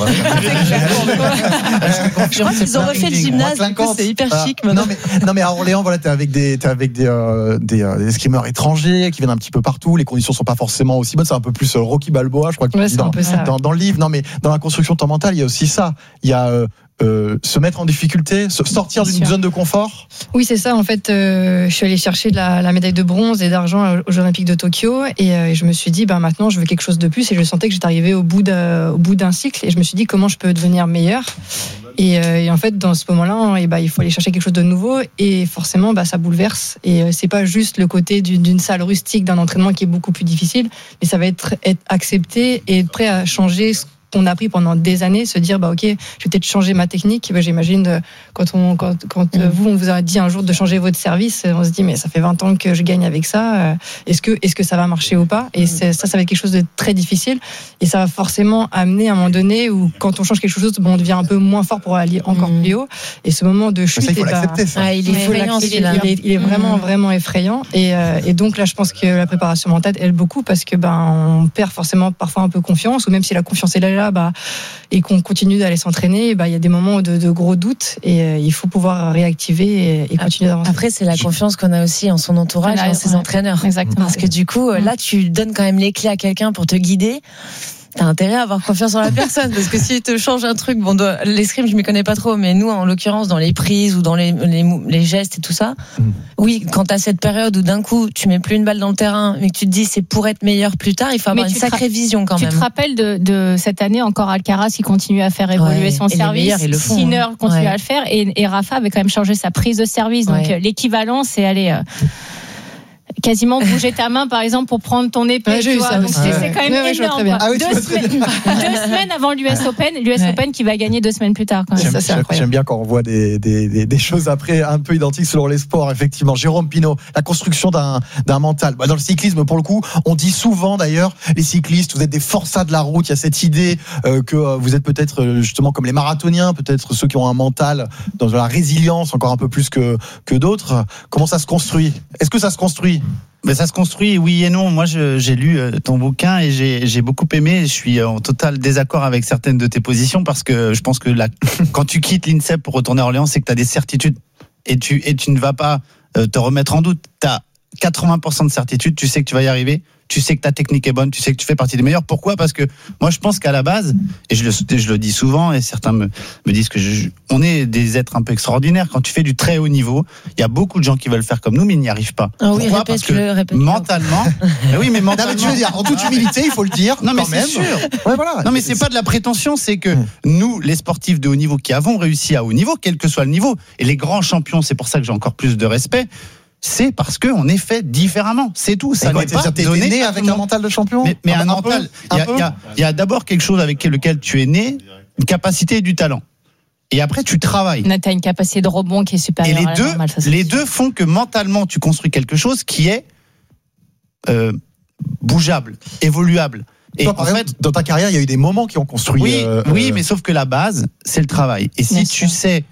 je crois qu'ils ont refait le gymnase, du coup, c'est hyper chic. Non mais à Orléans, voilà, t'es avec des escrimeurs étrangers qui viennent un petit peu partout. Les conditions sont pas forcément aussi bonnes. C'est un peu plus Rocky Balboa, je crois que tu dis dans le livre. Non mais dans la construction de ton mental, il y a aussi ça. Il y a se mettre en difficulté, sortir d'une zone de confort. Oui, c'est ça. En fait, je suis allée chercher la médaille de bronze et d'argent aux Jeux Olympiques de Tokyo, et je me suis dit, maintenant, je veux quelque chose de plus. Et je sentais que j'étais arrivée au bout d'un cycle, et je me suis dit, comment je peux devenir meilleure. Et en fait, dans ce moment-là, il faut aller chercher quelque chose de nouveau, et forcément, ça bouleverse. Et c'est pas juste le côté d'une salle rustique, d'un entraînement qui est beaucoup plus difficile, mais ça va être accepté et être prêt à changer qu'on a appris pendant des années, se dire ok, je vais peut-être changer ma technique. J'imagine quand on vous a dit un jour de changer votre service, on se dit mais ça fait 20 ans que je gagne avec ça. Est-ce que ça va marcher ou pas? Et ça va être quelque chose de très difficile. Et ça va forcément amener à un moment donné où quand on change quelque chose, on devient un peu moins fort pour aller encore plus haut. Et ce moment de chute, il faut l'accepter. il est effrayant. Il est vraiment vraiment effrayant. Et donc là, je pense que la préparation mentale aide beaucoup parce que on perd forcément parfois un peu confiance, ou même si la confiance est là, et qu'on continue d'aller s'entraîner, il y a des moments de gros doutes et il faut pouvoir réactiver et continuer d'avancer. Après, c'est la confiance qu'on a aussi en son entourage, en ses entraîneurs. Exactement. Parce que du coup, là, tu donnes quand même les clés à quelqu'un pour te guider. T'as intérêt à avoir confiance en la personne, parce que s'il te change un truc, l'escrime, je m'y connais pas trop, mais nous, en l'occurrence, dans les prises ou dans les gestes et tout ça, oui, quand t'as cette période où d'un coup, tu mets plus une balle dans le terrain, mais que tu te dis c'est pour être meilleur plus tard, il faut avoir une sacrée vision quand même. Tu te rappelles de cette année encore Alcaraz qui continue à faire évoluer son service, Sinner continue à le faire, et Rafa avait quand même changé sa prise de service, donc l'équivalence, c'est aller quasiment bouger ta main par exemple pour prendre ton épée, tu vois. Donc c'est quand même énorme. Deux semaines avant l'US Open qui va gagner 2 semaines plus tard quand même. Ça, c'est incroyable. J'aime bien quand on voit des choses après un peu identiques selon les sports, effectivement. Jérôme Pinault, la construction d'un mental. Dans le cyclisme, pour le coup, on dit souvent d'ailleurs, les cyclistes, vous êtes des forçats de la route. Il y a cette idée que vous êtes peut-être justement comme les marathoniens, peut-être ceux qui ont un mental dans la résilience encore un peu plus que d'autres. Comment ça se construit? Est-ce que ça se construit? Mais ça se construit, oui et non. Moi, j'ai lu ton bouquin et j'ai beaucoup aimé. Je suis en total désaccord avec certaines de tes positions parce que je pense que quand tu quittes l'INSEP pour retourner à Orléans, c'est que tu as des certitudes et tu ne vas pas te remettre en doute. Tu as 80% de certitude, tu sais que tu vas y arriver. Tu sais que ta technique est bonne, tu sais que tu fais partie des meilleurs. Pourquoi ? Parce que moi, je pense qu'à la base, et je le dis souvent, et certains me disent que on est des êtres un peu extraordinaires. Quand tu fais du très haut niveau, il y a beaucoup de gens qui veulent faire comme nous, mais ils n'y arrivent pas. Ah oui, pourquoi ? Parce que mentalement, oui, mais mentalement, non, mais tu veux dire, en toute humilité, il faut le dire. Non, mais quand c'est même. sûr. Ouais, voilà. Non, mais c'est pas de la prétention, c'est que nous, les sportifs de haut niveau qui avons réussi à haut niveau, quel que soit le niveau, et les grands champions, c'est pour ça que j'ai encore plus de respect. C'est parce qu'on est fait différemment. C'est tout. Ça n'est pas donné né avec un mental de champion. Mais un mental. Il y a d'abord quelque chose avec lequel tu es né, une capacité et du talent. Et après, tu travailles. Tu as une capacité de rebond qui est supérieure. Et les deux font que mentalement, tu construis quelque chose qui est bougeable, évoluable. Et toi, en fait, dans ta carrière, il y a eu des moments qui ont construit. Oui, mais sauf que la base, c'est le travail. Et si tu sais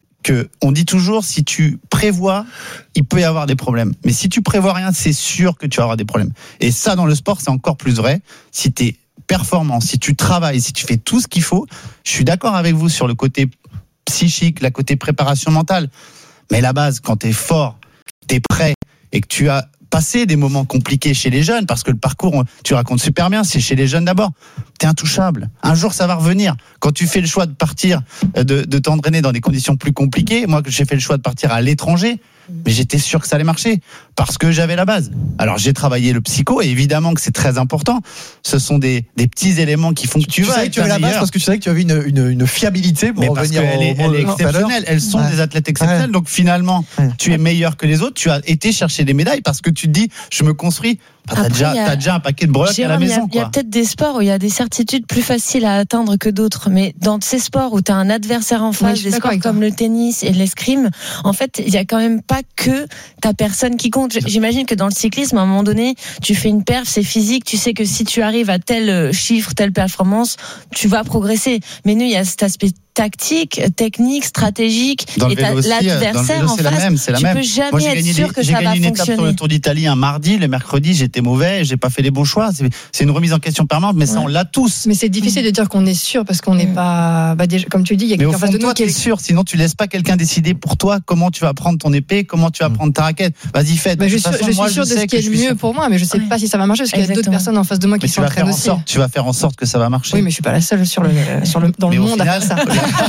on dit toujours, si tu prévois, il peut y avoir des problèmes. Mais si tu prévois rien, c'est sûr que tu vas avoir des problèmes. Et ça, dans le sport, c'est encore plus vrai. Si tu es performant, si tu travailles, si tu fais tout ce qu'il faut, je suis d'accord avec vous sur le côté psychique, la côté préparation mentale. Mais la base, quand tu es fort, tu es prêt et que tu as passé des moments compliqués chez les jeunes, parce que le parcours, tu racontes super bien, c'est chez les jeunes d'abord. T'es intouchable. Un jour, ça va revenir. Quand tu fais le choix de partir, de t'entraîner dans des conditions plus compliquées, moi, j'ai fait le choix de partir à l'étranger, mais j'étais sûr que ça allait marcher, parce que j'avais la base. Alors, j'ai travaillé le psycho, et évidemment que c'est très important. Ce sont des petits éléments qui font que tu vas être tu avais la base parce que tu savais que tu avais une fiabilité pour revenir elle est exceptionnelle. Elles sont des athlètes exceptionnels. Donc, finalement, tu es meilleur que les autres. Tu as été chercher des médailles parce que tu te dis, je me construis. T'as déjà un paquet de breloques à la maison. Il y a peut-être des sports où il y a des certitudes plus faciles à atteindre que d'autres, mais dans ces sports où tu as un adversaire en face, des sports comme le tennis et l'escrime, en fait, il y a quand même pas que ta personne qui compte. J'imagine que dans le cyclisme, à un moment donné, tu fais une perf, c'est physique, tu sais que si tu arrives à tel chiffre, telle performance, tu vas progresser. Mais nous, il y a cet aspect tactique, technique, stratégique, et l'adversaire en face, tu peux jamais être sûr que ça va fonctionner. J'ai gagné une étape sur le Tour d'Italie un mardi, le mercredi j'étais mauvais, j'ai pas fait les bons choix, c'est une remise en question permanente, mais ça on l'a tous. Mais c'est difficile de dire qu'on est sûr parce qu'on n'est pas, déjà, comme tu dis, il y a quelqu'un en face de nous qui est sûr, sinon tu laisses pas quelqu'un décider pour toi comment tu vas prendre ton épée, comment tu vas prendre ta raquette. Vas-y, fais. Je suis sûr de ce qui est le mieux pour moi, mais je sais pas si ça va marcher parce qu'il y a d'autres personnes en face de moi qui s'entraînent aussi. Tu vas faire en sorte que ça va marcher. Oui, mais je suis pas la seule dans le monde à faire ça.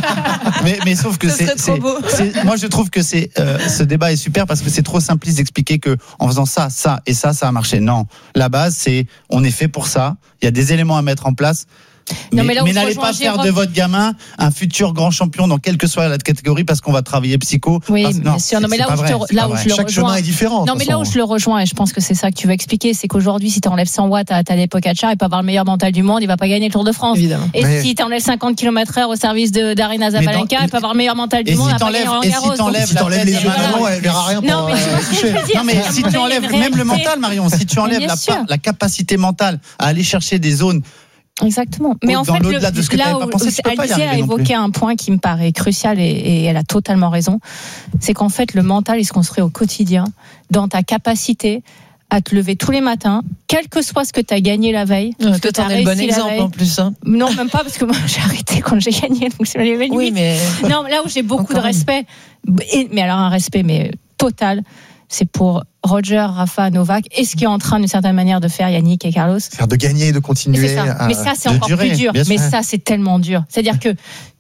Mais sauf que moi je trouve que ce débat est super parce que c'est trop simpliste d'expliquer que en faisant ça et ça a marché. Non, la base c'est on est fait pour ça. Il y a des éléments à mettre en place. Non, mais là où je n'allez rejoins pas faire Jérôme- de votre gamin un futur grand champion dans quelle que soit la catégorie parce qu'on va travailler psycho. Oui, Parce- bien sûr. Non, mais là où je le Chaque rejoins. chemin est différent. Non, mais là où je le rejoins, et je pense que c'est ça que tu veux expliquer, c'est qu'aujourd'hui, si tu enlèves 100 watts à Tadej Pogacar, il peut avoir le meilleur mental du monde, il va pas gagner le Tour de France. Évidemment. Et Mais- si tu enlèves 50 km/h au service d'Arina Zabalenka, il peut avoir le meilleur mental du Et monde, si il va pas gagner Roland Garros. Si t'enlèves les yeux de Manon, elle verra rien Non, pour mais tu vois ce que je veux dire, Non mais c'est si qu'à un tu moment enlèves donné, il y a même une le réalité. mental, Marion, si tu enlèves bien sûr. la capacité mentale à aller chercher des zones. Exactement. Mais en Dans fait, l'au-delà de ce que là t'avais pas où pensé, tu peux pas y Alicia a arriver non plus. évoqué un point qui me paraît crucial et elle a totalement raison, c'est qu'en fait, le mental, il se construit au quotidien, dans ta capacité à te lever tous les matins, quel que soit ce que tu as gagné la veille. Ouais, ce que toi, t'en t'as es le bon réussi la exemple veille. en plus. Hein. Non, même pas, parce que moi, j'ai arrêté quand j'ai gagné, donc c'est les Oui, mais Non, là où j'ai beaucoup Encore de respect, mais alors un respect mais total, c'est pour Roger, Rafa, Novak, et ce qui est en train d'une certaine manière de faire Yannick et Carlos. Faire de gagner, de continuer. C'est ça. Mais ça, c'est de encore durer, plus dur. bien sûr. Mais ça, c'est tellement dur. C'est-à-dire que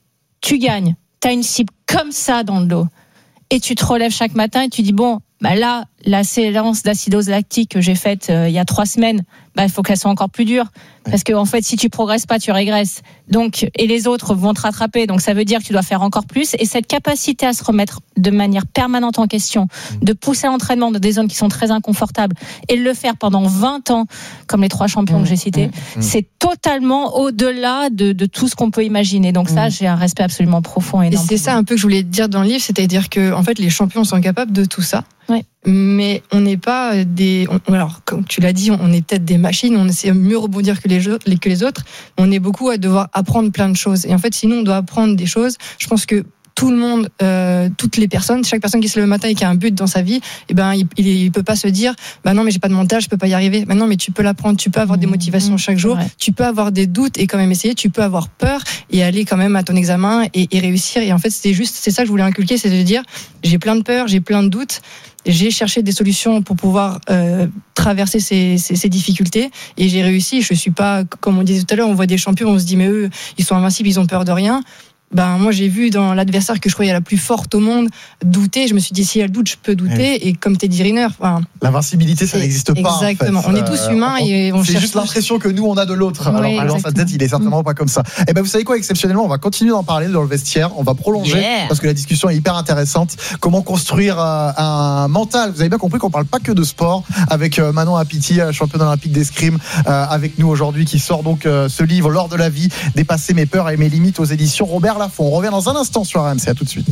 tu gagnes, tu as une cible comme ça dans le dos, et tu te relèves chaque matin et tu dis, bon, bah là, la séance d'acidose lactique que j'ai faite il y a 3 semaines, bah, il faut qu'elle soit encore plus dure. Parce que, en fait, si tu progresses pas, tu régresses. Donc, et les autres vont te rattraper. Donc, ça veut dire que tu dois faire encore plus. Et cette capacité à se remettre de manière permanente en question, de pousser l'entraînement dans des zones qui sont très inconfortables et de le faire pendant 20 ans, comme les 3 champions que j'ai cités, c'est totalement au-delà de tout ce qu'on peut imaginer. Donc, ça, j'ai un respect absolument profond et Et énorme. c'est ça un peu que je voulais te dire dans le livre, c'est-à-dire que en fait les champions sont capables de tout ça. Ouais. Mais on n'est pas alors comme tu l'as dit, on est peut-être des machines, on essaie de mieux rebondir que les autres. On est beaucoup à devoir apprendre plein de choses. Et en fait, sinon on doit apprendre des choses. Je pense que tout le monde, toutes les personnes, chaque personne qui se lève le matin et qui a un but dans sa vie, eh ben, il peut pas se dire, bah non, mais j'ai pas de mental, je peux pas y arriver. Bah non, mais tu peux l'apprendre, tu peux avoir des motivations chaque jour, tu peux avoir des doutes et quand même essayer, tu peux avoir peur et aller quand même à ton examen et réussir. Et en fait, c'est ça que je voulais inculquer, c'est de dire, j'ai plein de peurs, j'ai plein de doutes. J'ai cherché des solutions pour pouvoir traverser ces difficultés et j'ai réussi. Je suis pas, comme on disait tout à l'heure, on voit des champions, on se dit mais eux, ils sont invincibles, ils ont peur de rien. Ben moi j'ai vu dans l'adversaire que je croyais la plus forte au monde douter. Je me suis dit si elle doute, je peux douter. Et comme Teddy Riner, l'invincibilité, ça n'existe pas. Exactement. En fait. On est tous humains et on c'est cherche juste l'impression que nous on a de l'autre. Oui, Alors dans sa tête, il est certainement pas comme ça. Et ben vous savez quoi, exceptionnellement, on va continuer d'en parler dans le vestiaire. On va prolonger parce que la discussion est hyper intéressante. Comment construire un mental. Vous avez bien compris qu'on parle pas que de sport avec Manon Apiti, championne olympique d'escrime, avec nous aujourd'hui, qui sort donc ce livre L'or de la vie, dépasser mes peurs et mes limites aux éditions Robert Laffont. On revient dans un instant sur RMC. À tout de suite.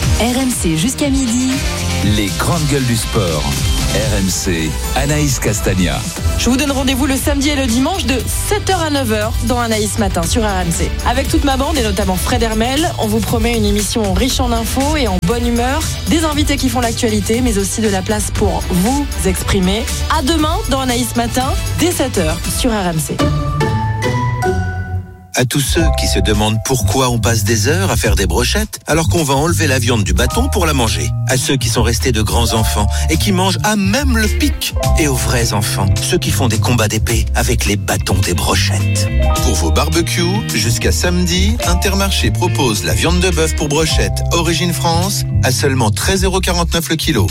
RMC jusqu'à midi. Les grandes gueules du sport. RMC, Anaïs Castagna. Je vous donne rendez-vous le samedi et le dimanche de 7h à 9h dans Anaïs Matin sur RMC. Avec toute ma bande et notamment Fred Hermel, on vous promet une émission riche en infos et en bonne humeur, des invités qui font l'actualité, mais aussi de la place pour vous exprimer. À demain dans Anaïs Matin, dès 7h sur RMC. À tous ceux qui se demandent pourquoi on passe des heures à faire des brochettes alors qu'on va enlever la viande du bâton pour la manger. À ceux qui sont restés de grands enfants et qui mangent à même le pic. Et aux vrais enfants, ceux qui font des combats d'épée avec les bâtons des brochettes. Pour vos barbecues, jusqu'à samedi, Intermarché propose la viande de bœuf pour brochette Origine France à seulement 13,49 € le kilo.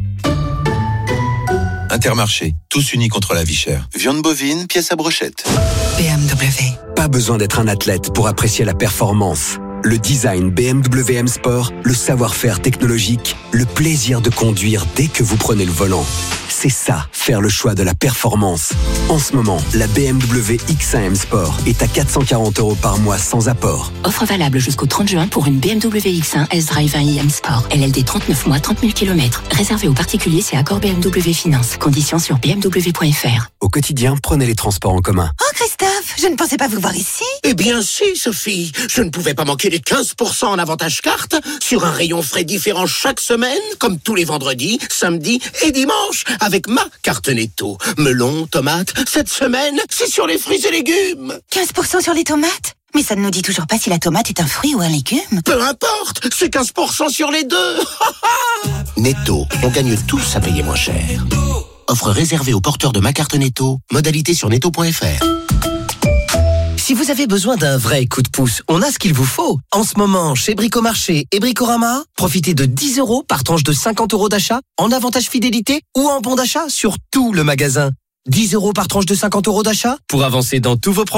Intermarché, tous unis contre la vie chère. Viande bovine, pièce à brochette. BMW. Pas besoin d'être un athlète pour apprécier la performance. Le design BMW M Sport, le savoir-faire technologique, le plaisir de conduire dès que vous prenez le volant. C'est ça, faire le choix de la performance. En ce moment, la BMW X1 M Sport est à 440 € par mois sans apport. Offre valable jusqu'au 30 juin pour une BMW X1 S-Drive 1i M Sport. LLD 39 mois, 30 000 km. Réservé aux particuliers, c'est accord BMW Finance. Conditions sur bmw.fr. Au quotidien, prenez les transports en commun. Oh Christophe, je ne pensais pas vous voir ici. Eh bien si, Sophie. Je ne pouvais pas manquer les 15% en avantage carte sur un rayon frais différent chaque semaine, comme tous les vendredis, samedis et dimanches, avec ma carte Netto. Melon, tomates, cette semaine, c'est sur les fruits et légumes. 15% sur les tomates? Mais ça ne nous dit toujours pas si la tomate est un fruit ou un légume. Peu importe, c'est 15% sur les deux. Netto, on gagne tous à payer moins cher. Offre réservée aux porteurs de ma carte Netto. Modalité sur netto.fr. Si vous avez besoin d'un vrai coup de pouce, on a ce qu'il vous faut. En ce moment, chez Bricomarché et Bricorama, profitez de 10 € par tranche de 50 € d'achat en avantage fidélité ou en bon d'achat sur tout le magasin. 10 € par tranche de 50 € d'achat pour avancer dans tous vos projets.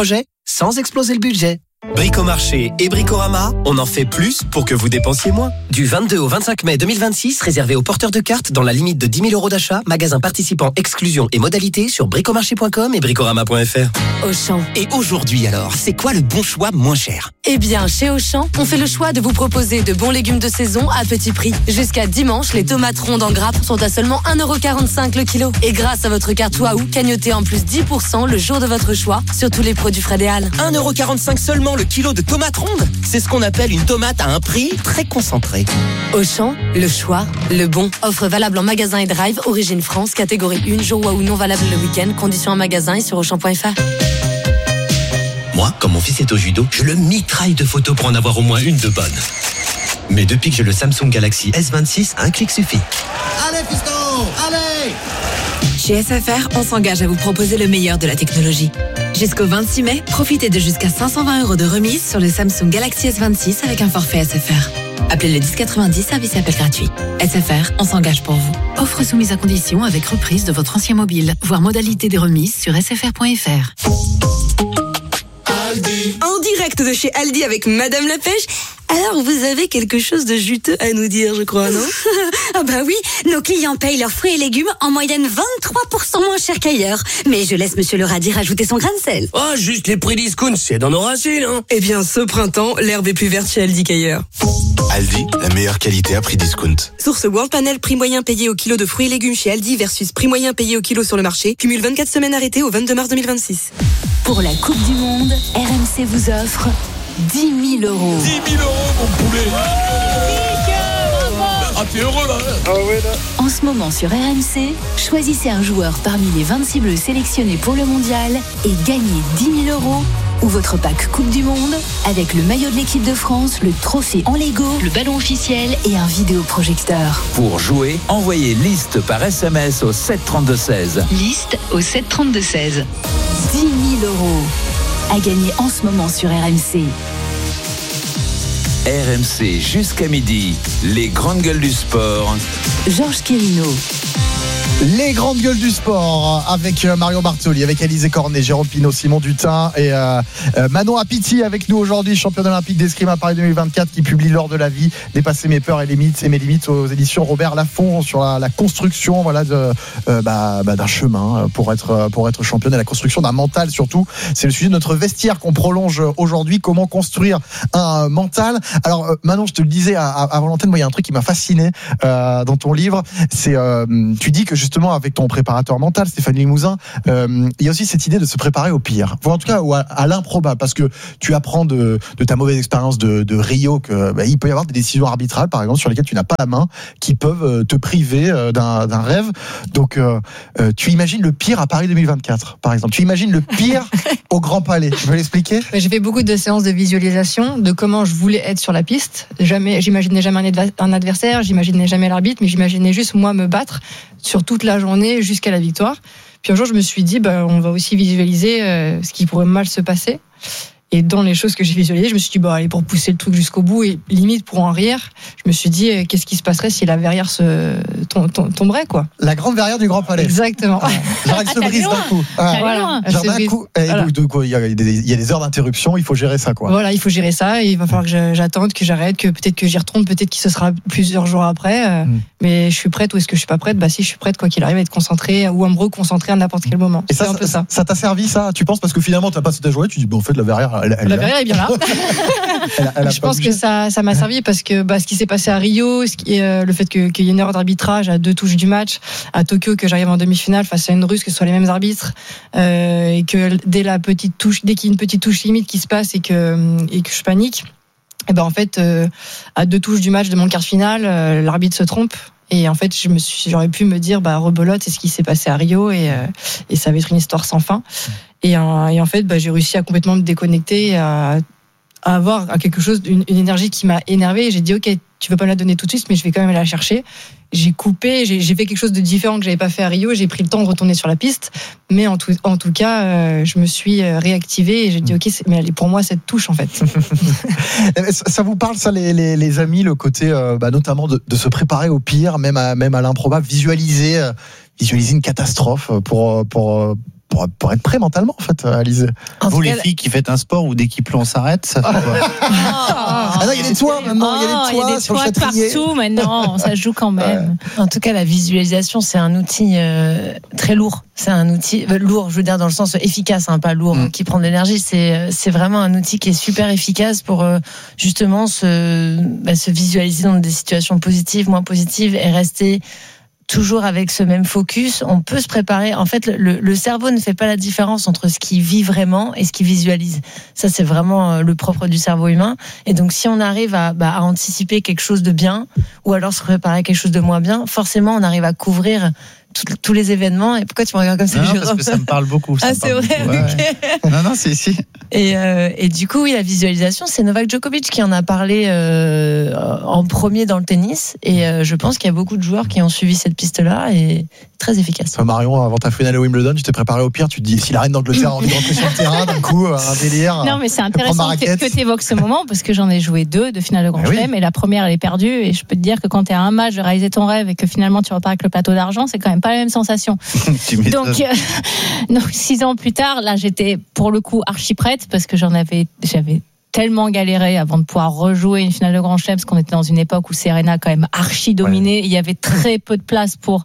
sans exploser le budget. Bricomarché et Bricorama, on en fait plus pour que vous dépensiez moins. Du 22 au 25 mai 2026, réservé aux porteurs de cartes dans la limite de 10 000 euros d'achat, magasin participant, exclusion et modalités sur bricomarché.com et bricorama.fr. Auchan. Et aujourd'hui alors, c'est quoi le bon choix moins cher ? Eh bien, chez Auchan, on fait le choix de vous proposer de bons légumes de saison à petit prix. Jusqu'à dimanche, les tomates rondes en grappe sont à seulement 1,45€ le kilo. Et grâce à votre carte Waouh, cagnotez en plus 10% le jour de votre choix sur tous les produits Fred et Al. 1,45€ seulement le kilo de tomates rondes. C'est ce qu'on appelle une tomate à un prix très concentré. Auchan, le choix, le bon. Offre valable en magasin et drive, origine France, catégorie 1, jour Waouh non valable le week-end. Conditions en magasin et sur Auchan.fr. Moi, quand mon fils est au judo, je le mitraille de photos pour en avoir au moins une de bonne. Mais depuis que j'ai le Samsung Galaxy S26, un clic suffit. Allez, fiston, allez! Chez SFR, on s'engage à vous proposer le meilleur de la technologie. Jusqu'au 26 mai, profitez de jusqu'à 520 € de remise sur le Samsung Galaxy S26 avec un forfait SFR. Appelez le 1090, service appel gratuit. SFR, on s'engage pour vous. Offre soumise à condition avec reprise de votre ancien mobile. Voir modalité des remises sur sfr.fr. En direct de chez Aldi avec Madame la Pêche. Alors, vous avez quelque chose de juteux à nous dire, je crois, non? Ah bah oui, nos clients payent leurs fruits et légumes en moyenne 23% moins cher qu'ailleurs. Mais je laisse Monsieur le radis rajouter son grain de sel. Oh, juste les prix discount, c'est dans nos racines, hein. Eh bien, ce printemps, l'herbe est plus verte chez Aldi qu'ailleurs. Aldi, la meilleure qualité à prix discount. Source World Panel, prix moyen payé au kilo de fruits et légumes chez Aldi versus prix moyen payé au kilo sur le marché. Cumule 24 semaines arrêtées au 22 mars 2026. Pour la Coupe du Monde, RMC vous offre 10 000 €. 10 000 €, mon poulet. Ah, t'es heureux, là? Ah ouais, là. En ce moment sur RMC, choisissez un joueur parmi les 26 bleus sélectionnés pour le mondial et gagnez 10 000 € ou votre pack Coupe du Monde avec le maillot de l'équipe de France, le trophée en Lego, le ballon officiel et un vidéoprojecteur. Pour jouer, envoyez liste par SMS au 732-16. Liste au 732-16. 10 000 € à gagner en ce moment sur RMC. RMC jusqu'à midi, les grandes gueules du sport. Georges Quérino. Les grandes gueules du sport avec Marion Bartoli, avec Alizé Cornet, Jérôme Pinault, Simon Dutin et Manon Apiti avec nous aujourd'hui, championne olympique d'escrime à Paris 2024 qui publie L'or de la vie, dépasser mes peurs et limites et mes limites aux éditions Robert Laffont sur la construction voilà d'un chemin pour être championne et la construction d'un mental surtout. C'est le sujet de notre vestiaire qu'on prolonge aujourd'hui, comment construire un mental. Alors Manon, je te le disais avant l'antenne, moi il y a un truc qui m'a fasciné dans ton livre, c'est tu dis que justement avec ton préparateur mental Stéphane Limousin, il y a aussi cette idée de se préparer au pire, en tout cas à l'improbable, parce que tu apprends de ta mauvaise expérience de Rio que il peut y avoir des décisions arbitrales par exemple sur lesquelles tu n'as pas la main, qui peuvent te priver d'un rêve. Donc tu imagines le pire à Paris 2024 par exemple, tu imagines le pire au Grand Palais, tu peux l'expliquer? J'ai fait beaucoup de séances de visualisation de comment je voulais être sur la piste. J'imaginais jamais un adversaire, j'imaginais jamais l'arbitre, mais j'imaginais juste moi me battre sur toute la journée jusqu'à la victoire. Puis un jour, je me suis dit, on va aussi visualiser ce qui pourrait mal se passer. Et dans les choses que j'ai visualisées, je me suis dit, allez, pour pousser le truc jusqu'au bout et limite pour en rire, je me suis dit, qu'est-ce qui se passerait si la verrière tomberait, quoi. La grande verrière du Grand Palais. Exactement. Genre, elle se brise d'un coup. Voilà. Genre d'un coup. Il y a des heures d'interruption, il faut gérer ça, quoi. Voilà, il faut gérer ça. Et il va falloir que j'attende, que j'arrête, que peut-être que j'y retourne, peut-être que ce sera plusieurs jours après. Mais je suis prête ou est-ce que je suis pas prête? Si je suis prête, quoi qu'il arrive, à être concentrée ou à me reconcentrer à n'importe quel moment. Et ça t'a servi, ça? Tu penses, parce que finalement, t'as pas cette journée, tu dis, en fait, la verrière, la verrière est bien là. Je pense que ça m'a servi parce que ce qui s'est passé à Rio, le fait qu'il y ait une erreur d'arbitrage à 2 touches du match, à Tokyo, que j'arrive en demi-finale face à une Russe, que ce soit les mêmes arbitres, et que dès qu'il y a une petite touche limite qui se passe et que je panique, et en fait, à 2 touches du match de mon quart de finale, l'arbitre se trompe. Et en fait, j'aurais pu me dire, rebelote, c'est ce qui s'est passé à Rio et ça va être une histoire sans fin. Et en fait, j'ai réussi à complètement me déconnecter, à avoir quelque chose, une énergie qui m'a énervée. Et j'ai dit, ok, tu veux pas me la donner tout de suite, mais je vais quand même aller la chercher. J'ai coupé, j'ai fait quelque chose de différent que j'avais pas fait à Rio. J'ai pris le temps de retourner sur la piste, mais en tout cas, je me suis réactivée et j'ai dit, ok, mais elle est pour moi cette touche en fait. Ça vous parle ça, les amis, le côté notamment de se préparer au pire, même à l'improbable, visualiser une catastrophe pour pour être prêt mentalement, en fait, Alizé. Vous, les filles qui faites un sport où dès qu'il pleut, on s'arrête, ça fait quoi? Non, il y a des toits maintenant, il y a des toits partout maintenant, ça joue quand même. Ouais. En tout cas, la visualisation, c'est un outil très lourd. C'est un outil lourd, je veux dire dans le sens efficace, pas lourd, qui prend de l'énergie. C'est vraiment un outil qui est super efficace pour justement se visualiser dans des situations positives, moins positives et rester toujours avec ce même focus. On peut se préparer. En fait, le cerveau ne fait pas la différence entre ce qu'il vit vraiment et ce qu'il visualise. Ça, c'est vraiment le propre du cerveau humain. Et donc, si on arrive à anticiper quelque chose de bien, ou alors se préparer à quelque chose de moins bien, forcément, on arrive à couvrir tous les événements. Et pourquoi tu me regardes comme ça, Jérôme? Parce que ça me parle beaucoup. C'est vrai. Okay. Non, c'est ici. Et du coup, oui, la visualisation, c'est Novak Djokovic qui en a parlé en premier dans le tennis. Et je pense qu'il y a beaucoup de joueurs qui ont suivi cette piste-là et très efficace. Marion, avant ta finale à Wimbledon, tu t'es préparé au pire. Tu te dis, si la reine d'Angleterre a envie de rentrer sur le terrain, d'un coup, un délire. Non, mais c'est intéressant que tu évoques ce moment parce que j'en ai joué 2 de finale de Grand Chelem et la première, elle est perdue. Et je peux te dire que quand tu es à un match de réaliser ton rêve et que finalement tu repars avec le plateau d'argent, c'est quand même pas la même sensation. Donc 6 ans plus tard, là, j'étais pour le coup archi prête parce que j'avais tellement galéré avant de pouvoir rejouer une finale de Grand Chelem parce qu'on était dans une époque où Serena quand même archi dominée. Il y avait très peu de place pour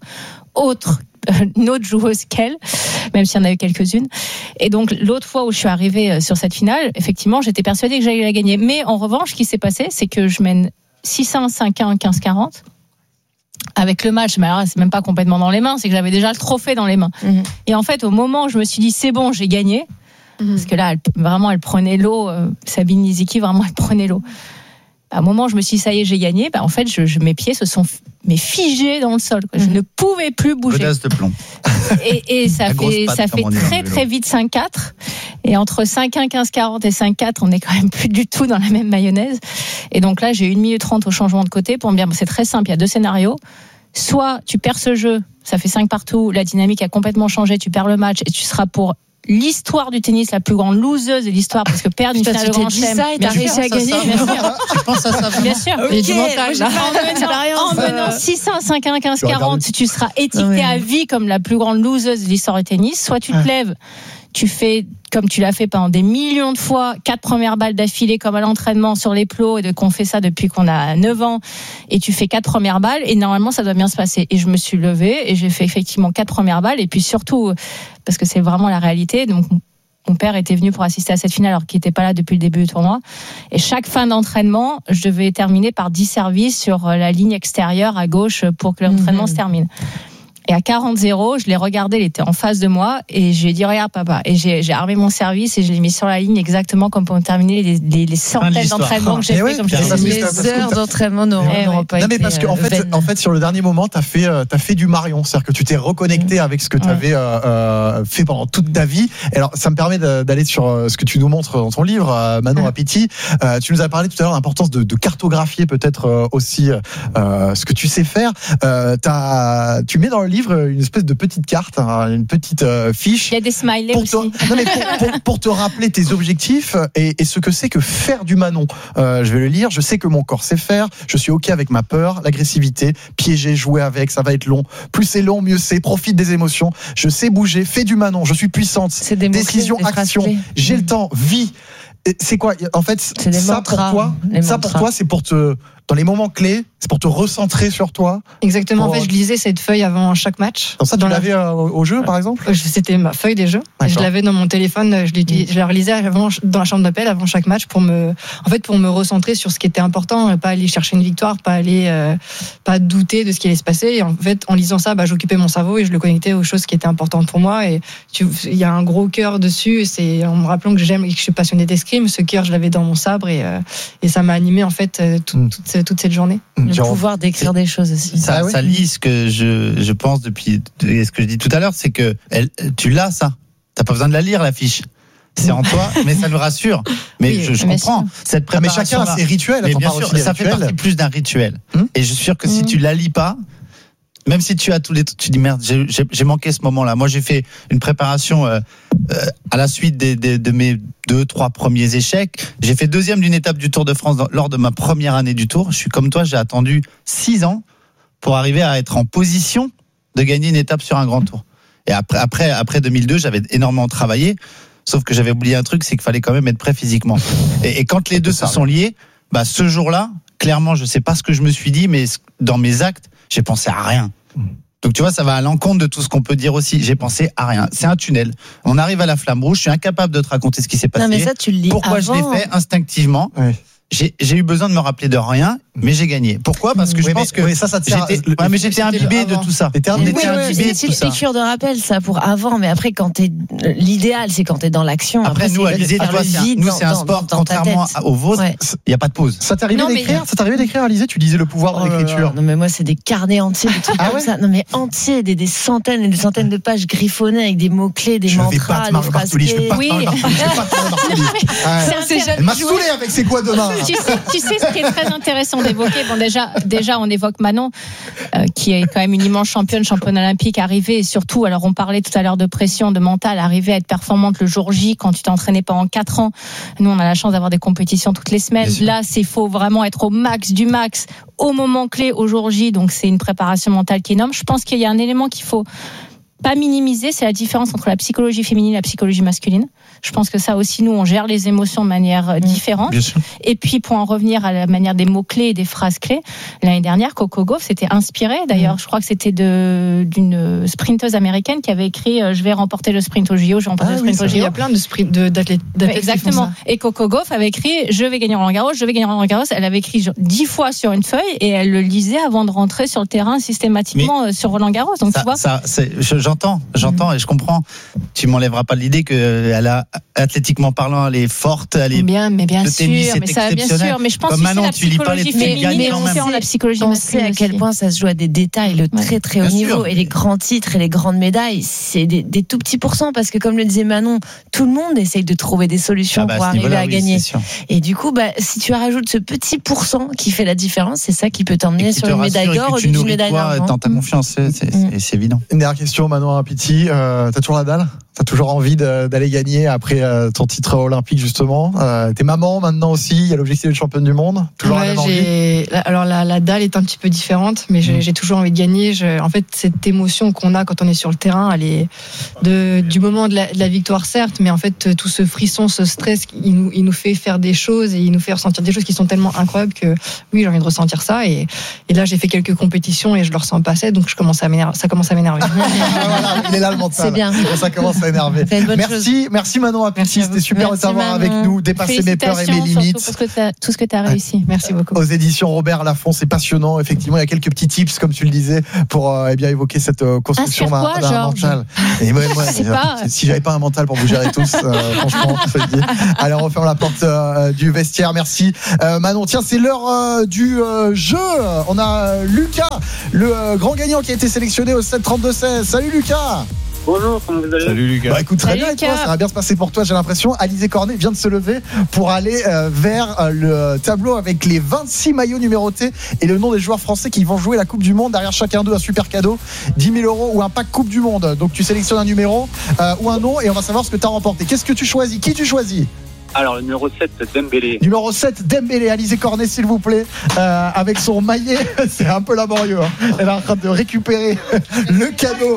une autre joueuse qu'elle, même s'il y en a eu quelques-unes. Et donc, l'autre fois où je suis arrivée sur cette finale, effectivement, j'étais persuadée que j'allais la gagner. Mais en revanche, ce qui s'est passé, c'est que je mène 6-1, 5-1, 15-40. Avec le match, mais alors c'est même pas complètement dans les mains, c'est que j'avais déjà le trophée dans les mains. Et en fait, au moment où je me suis dit, c'est bon, j'ai gagné, parce que là, elle prenait l'eau, Sabine Lisicki, vraiment, elle prenait l'eau. À un moment, je me suis dit, ça y est, j'ai gagné. En fait, mes pieds se sont figés dans le sol. Je ne pouvais plus bouger. Godasse de plomb. Et ça fait très, très vite 5-4. Et entre 5-1, 15-40 et 5-4, on n'est quand même plus du tout dans la même mayonnaise. Et donc là, j'ai 1 minute 30 au changement de côté pour me dire, c'est très simple, il y a 2 scénarios. Soit tu perds ce jeu, ça fait 5 partout, la dynamique a complètement changé, tu perds le match et tu seras pour l'histoire du tennis la plus grande loseuse de l'histoire parce que perdre une finale de Grand Chelem, ça et t'as réussi à gagner. Tu penses à ça? Bien sûr. Okay, du mental. En menant 6-1, 5-1, 15-40, tu seras étiqueté à vie comme la plus grande loseuse de l'histoire du tennis. Soit tu te lèves, tu fais comme tu l'as fait pendant des millions de fois, 4 premières balles d'affilée comme à l'entraînement sur les plots et qu'on fait ça depuis qu'on a 9 ans et tu fais 4 premières balles et normalement ça doit bien se passer. Et je me suis levée et j'ai fait effectivement 4 premières balles et puis surtout parce que c'est vraiment la réalité. Donc mon père était venu pour assister à cette finale alors qu'il n'était pas là depuis le début du tournoi. Et chaque fin d'entraînement, je devais terminer par 10 services sur la ligne extérieure à gauche pour que l'entraînement se termine. Et à 40-0, je l'ai regardé, il était en face de moi et je lui ai dit regarde papa, et j'ai armé mon service et je l'ai mis sur la ligne exactement comme pour terminer les centaines d'entraînements que j'ai fait. Comme les heures d'entraînement n'auront pas été. Non mais parce que en fait sur le dernier moment t'as fait du Marion, c'est-à-dire que tu t'es reconnecté avec ce que tu avais fait pendant toute ta vie. Et alors ça me permet d'aller sur ce que tu nous montres dans ton livre, Manon Apiti. Tu nous as parlé tout à l'heure de l'importance de cartographier peut-être aussi ce que tu sais faire. Tu mets dans le livre une espèce de petite carte, une petite fiche. Il y a des smileys aussi. Pour te rappeler tes objectifs et ce que c'est que faire du Manon. Je vais le lire. Je sais que mon corps sait faire. Je suis OK avec ma peur, l'agressivité, piéger, jouer avec. Ça va être long. Plus c'est long, mieux c'est. Profite des émotions. Je sais bouger. Fais du Manon. Je suis puissante. Décision, action. J'ai le temps. Vie. C'est quoi en fait ça pour toi c'est pour te dans les moments clés, c'est pour te recentrer sur toi. Exactement. En fait, je lisais cette feuille avant chaque match. Dans ça, tu l'avais au jeu, par exemple? C'était ma feuille des jeux. Je l'avais dans mon téléphone. Je la relisais avant, dans la chambre d'appel avant chaque match pour me recentrer sur ce qui était important, pas aller chercher une victoire, pas douter de ce qui allait se passer. Et en fait, en lisant ça, j'occupais mon cerveau et je le connectais aux choses qui étaient importantes pour moi. Et il y a un gros cœur dessus. C'est en me rappelant que j'aime et que je suis passionnée d'escrime. Ce cœur, je l'avais dans mon sabre et ça m'a animé en fait toute cette journée. Le pouvoir d'écrire des choses aussi. Ça lit ce que je pense depuis ce que je dis tout à l'heure, c'est que tu l'as ça. T'as pas besoin de la lire la fiche. C'est en toi, mais ça nous rassure. Mais oui, je comprends cette préparation. Mais chacun a ses rituels. Mais bien sûr, ça fait partie plus d'un rituel. Et je suis sûr que si tu la lis pas, même si tu as tous les, tu dis merde, j'ai manqué ce moment-là. Moi, j'ai fait une préparation à la suite de mes 2-3 premiers échecs. J'ai fait 2e d'une étape du Tour de France lors de ma première année du Tour. Je suis comme toi, j'ai attendu 6 ans pour arriver à être en position de gagner une étape sur un grand tour. Et après 2002, j'avais énormément travaillé. Sauf que j'avais oublié un truc, c'est qu'il fallait quand même être prêt physiquement. Et quand les deux se sont liés, ce jour-là, clairement, je sais pas ce que je me suis dit, mais dans mes actes, j'ai pensé à rien. Donc tu vois, ça va à l'encontre de tout ce qu'on peut dire aussi. J'ai pensé à rien. C'est un tunnel. On arrive à la flamme rouge. Je suis incapable de te raconter ce qui s'est passé. Non, mais ça, tu le lis Pourquoi avant. je l'ai fait instinctivement. Oui. J'ai eu besoin de me rappeler de rien, mais j'ai gagné. Pourquoi ? Parce que je pense que ça te sert. mais j'étais imbibé de tout ça. C'est une piqûre de rappel, ça, pour avant. Mais après, l'idéal, c'est quand t'es dans l'action. Après nous, Alizé, c'est un sport, contrairement au vôtre, il n'y a pas de pause. Ça t'arrivait d'écrire, Alizé ? Tu disais le pouvoir de l'écriture. Non, mais moi, c'est des carnets entiers, des trucs comme ça. Non, mais entiers, des centaines et des centaines de pages griffonnées avec des mots-clés, des mantras, des phrases clés. Oui. Elle m'a saoulé avec c'est quoi demain ? Tu sais ce qui est très intéressant d'évoquer. Bon, déjà, on évoque Manon, qui est quand même une immense championne olympique, arrivée, et surtout, alors on parlait tout à l'heure de pression, de mental, arriver à être performante le jour J quand tu t'es entraîné pendant 4 ans. Nous, on a la chance d'avoir des compétitions toutes les semaines. Là, faut vraiment être au max du max, au moment clé, au jour J. Donc, c'est une préparation mentale qui est énorme. Je pense qu'il y a un élément qu'il faut pas minimiser, c'est la différence entre la psychologie féminine et la psychologie masculine. Je pense que ça aussi, nous, on gère les émotions de manière différente. Et puis, pour en revenir à la manière des mots-clés et des phrases-clés, l'année dernière, Coco Gauff s'était inspirée. D'ailleurs, je crois que c'était d'une sprinteuse américaine qui avait écrit « Je vais remporter le sprint au JO, je vais remporter le sprint au JO ». Il y a plein d'athlètes. Exactement. Et Coco Gauff avait écrit « Je vais gagner Roland-Garros, je vais gagner Roland-Garros ». Elle avait écrit 10 fois sur une feuille et elle le lisait avant de rentrer sur le terrain systématiquement sur Roland-Garros. Donc, tu vois. J'entends et je comprends. Tu m'enlèveras pas l'idée qu'elle a, athlétiquement parlant, elle est forte, elle est bien sûr, mais ça, bien sûr, mais je pense comme Manon, que c'est la psychologie féminine et on sait la psychologie masculine. On sait à quel point ça se joue à des détails, le très très haut niveau, et les grands titres et les grandes médailles, c'est des tout petits pourcents, parce que comme le disait Manon, tout le monde essaye de trouver des solutions pour arriver à gagner. Et du coup, si tu rajoutes ce petit pourcent qui fait la différence, c'est ça qui peut t'emmener sur une médaille d'or ou une médaille d'argent. Dans ta confiance, c'est évident. Une dernière question, Manon Piti, t'as toujours la dalle ? T'as toujours envie d'aller gagner après ton titre olympique, justement. T'es maman maintenant aussi, il y a l'objectif de championne du monde. Toujours la même envie. Alors la dalle est un petit peu différente, mais j'ai toujours envie de gagner. En fait, cette émotion qu'on a quand on est sur le terrain, elle est du moment de la victoire, certes, mais en fait, tout ce frisson, ce stress, il nous fait faire des choses et il nous fait ressentir des choses qui sont tellement incroyables que oui, j'ai envie de ressentir ça. Et là, j'ai fait quelques compétitions et je le ressens pas assez, donc ça commence à m'énerver. Voilà, il est là le mental. C'est bien. Ça commence à énerver. Merci Manon Apiti, c'était super de t'avoir avec nous, dépasser mes peurs et mes limites. Tout ce que tu as réussi. Merci beaucoup. Aux éditions Robert Laffont, c'est passionnant. Effectivement, il y a quelques petits tips, comme tu le disais, pour évoquer cette construction d'un mental. Et moi, si j'avais pas un mental pour vous gérer tous, franchement, je te le dis. Allez, on referme la porte du vestiaire. Merci Manon. Tiens, c'est l'heure du jeu. On a Lucas, le grand gagnant qui a été sélectionné au 7-32-16. Salut Lucas. Bonjour, comment vous allez ? Salut Lucas. Écoute, très bien, et toi, ça va bien se passer pour toi, j'ai l'impression. Alizé Cornet vient de se lever pour aller vers le tableau avec les 26 maillots numérotés et le nom des joueurs français qui vont jouer la Coupe du Monde. Derrière chacun d'eux, un super cadeau, 10 000 € ou un pack Coupe du Monde. Donc tu sélectionnes un numéro ou un nom et on va savoir ce que tu as remporté. Qu'est-ce que tu choisis ? Qui tu choisis ? Alors, le numéro 7, Dembélé. Numéro 7, Dembélé. Alizé Cornet, s'il vous plaît, avec son maillet. C'est un peu laborieux. Elle est en train de récupérer le cadeau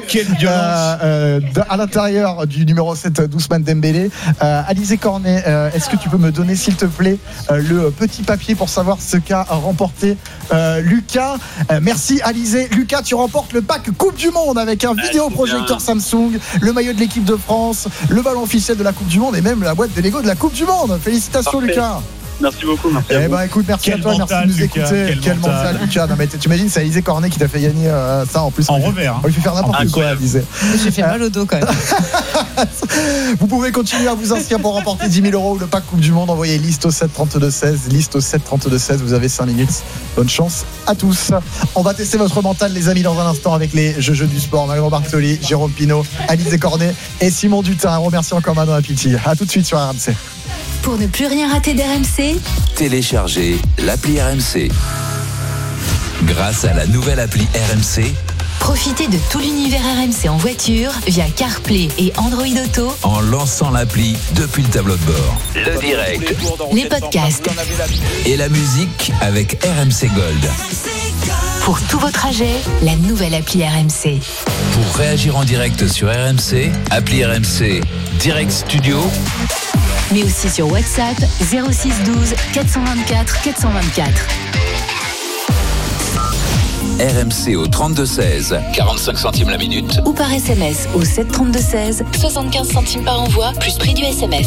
à l'intérieur du numéro 7 d'Ousmane Dembélé. Alizé Cornet, est-ce que tu peux me donner, s'il te plaît, le petit papier pour savoir ce qu'a remporté Lucas ? Merci Alizé. Lucas, tu remportes le pack Coupe du Monde avec un vidéoprojecteur Samsung, le maillot de l'équipe de France, le ballon officiel de la Coupe du Monde et même la boîte de Lego de la Coupe du Monde. Félicitations. Parfait. Lucas. Merci beaucoup. Merci à vous. Écoute, merci à toi, merci de nous écouter. Quel mental, Lucas. Non, mais t'imagines, c'est Alizé Cornet qui t'a fait gagner ça en plus. En revers. On lui fait faire n'importe quoi, Alizé. J'ai fait mal au dos quand même. Vous pouvez continuer à vous inscrire pour remporter 10 000 € ou le pack Coupe du Monde. Envoyez liste au 7-32-16. Liste au 7-32-16. Vous avez 5 minutes. Bonne chance à tous. On va tester votre mental, les amis, dans un instant avec les jeux du sport. Mario Bartoli, Jérôme Pinault, Alizé Cornet et Simon Dutin. On remercie encore Manon Apiti. À tout de suite sur RMC. Pour ne plus rien rater d'RMC, téléchargez l'appli RMC. Grâce à la nouvelle appli RMC, profitez de tout l'univers RMC en voiture via CarPlay et Android Auto en lançant l'appli depuis le tableau de bord. Le direct, les podcasts et la musique avec RMC Gold. Pour tous vos trajets, la nouvelle appli RMC. Pour réagir en direct sur RMC, appli RMC Direct Studio. Mais aussi sur WhatsApp 06 12 424 424. RMC au 32-16, 45 centimes la minute. Ou par SMS au 732-16, 75 centimes par envoi, plus prix du SMS.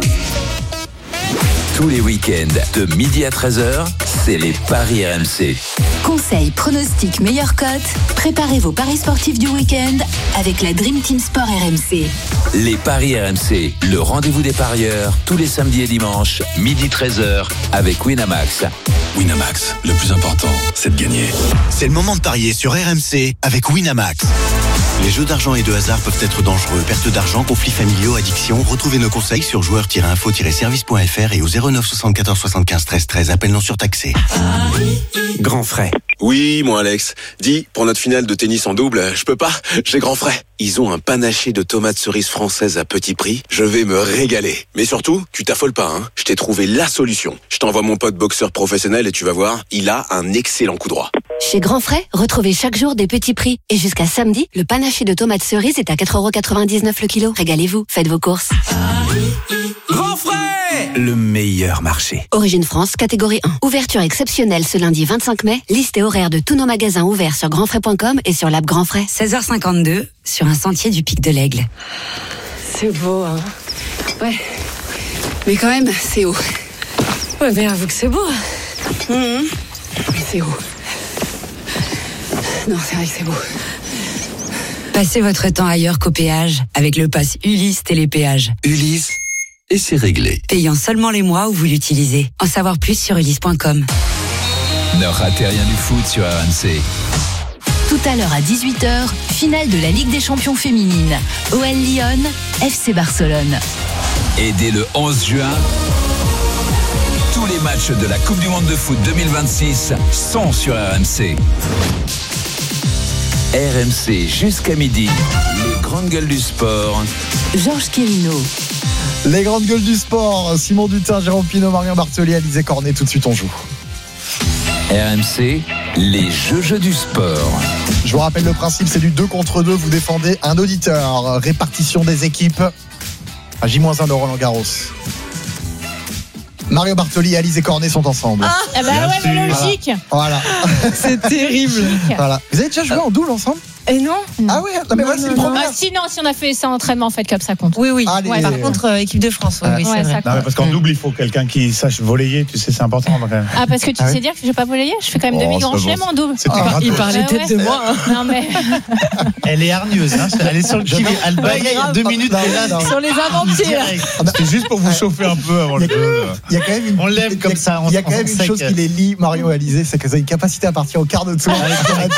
Tous les week-ends, de midi à 13h, c'est les paris RMC. Conseils, pronostics, meilleures cotes. Préparez vos paris sportifs du week-end avec la Dream Team Sport RMC. Les paris RMC, le rendez-vous des parieurs, tous les samedis et dimanches, midi 13h, avec Winamax. Winamax, le plus important, c'est de gagner. C'est le moment de parier sur RMC avec Winamax. Les jeux d'argent et de hasard peuvent être dangereux. Perte d'argent, conflits familiaux, addiction. Retrouvez nos conseils sur joueurs-info-service.fr et au 09 74 75 13 13. Appel non surtaxé. Grand frais. Oui, moi Alex. Dis, pour notre finale de tennis en double, je peux pas, j'ai grand frais. Ils ont un panaché de tomates cerises françaises à petit prix. Je vais me régaler. Mais surtout, tu t'affoles pas, hein. Je t'ai trouvé la solution. Je t'envoie mon pote boxeur professionnel et tu vas voir, il a un excellent coup droit. Chez Grand Frais, retrouvez chaque jour des petits prix. Et jusqu'à samedi, le panaché de tomates cerises est à 4,99€ le kilo. Régalez-vous, faites vos courses. Grand frais, le meilleur marché. Origine France, catégorie 1. Ouverture exceptionnelle ce lundi 25 mai. Liste et horaire de tous nos magasins ouverts sur grandfrais.com et sur l'app Grand Frais. 16h52, sur un sentier du Pic de l'Aigle. C'est beau, hein. Ouais. Mais quand même, c'est haut. Ouais, mais avoue que c'est beau. Mais c'est haut. Non, c'est vrai que c'est beau. Passez votre temps ailleurs qu'au péage avec le pass Ulysse Télépéage. Ulysse, et c'est réglé. Payant seulement les mois où vous l'utilisez. En savoir plus sur ulysse.com. Ne ratez rien du foot sur RMC. Tout à l'heure à 18h, finale de la Ligue des Champions féminine. OL Lyon, FC Barcelone. Et dès le 11 juin, tous les matchs de la Coupe du Monde de foot 2026 sont sur RMC. RMC jusqu'à midi, les grandes gueules du sport. Georges Quérino. Les grandes gueules du sport, Simon Dutin, Jérôme Pinault, Marion Bartoli, Alizé Cornet. Tout de suite on joue. RMC, les jeux du sport. Je vous rappelle le principe, c'est du 2 contre 2. Vous défendez un auditeur. Répartition des équipes à J-1 de Roland Garros. Mario Bartoli et Alizé Cornet sont ensemble. Ah bah ouais, mais logique. Voilà. C'est terrible. Voilà. Vous avez déjà joué en double ensemble? Et non. Ah ouais, non, mais voilà, c'est le premier. Si on a fait ça en entraînement, faites comme ça compte. Oui. Allez. Ouais, par contre, équipe de France, oui, c'est vrai. Non, mais parce qu'en double, il faut quelqu'un qui sache volleyer, tu sais, c'est important quand même. Ah, parce que tu sais dire que je vais pas voler, je fais quand même demi-grand chelem en double. Il parlait peut-être de moi. Non, mais. Elle est hargneuse, hein. Elle est sur le kiwi. Elle bagaille 2 minutes. Sur les avant-pieds. C'est juste pour vous chauffer un peu avant le jeu. Il y a quand même on l'aime comme ça. Il y a quand même une chose qui les lie, Mario et Alizé, c'est qu'elles ont une capacité à partir au quart de tour.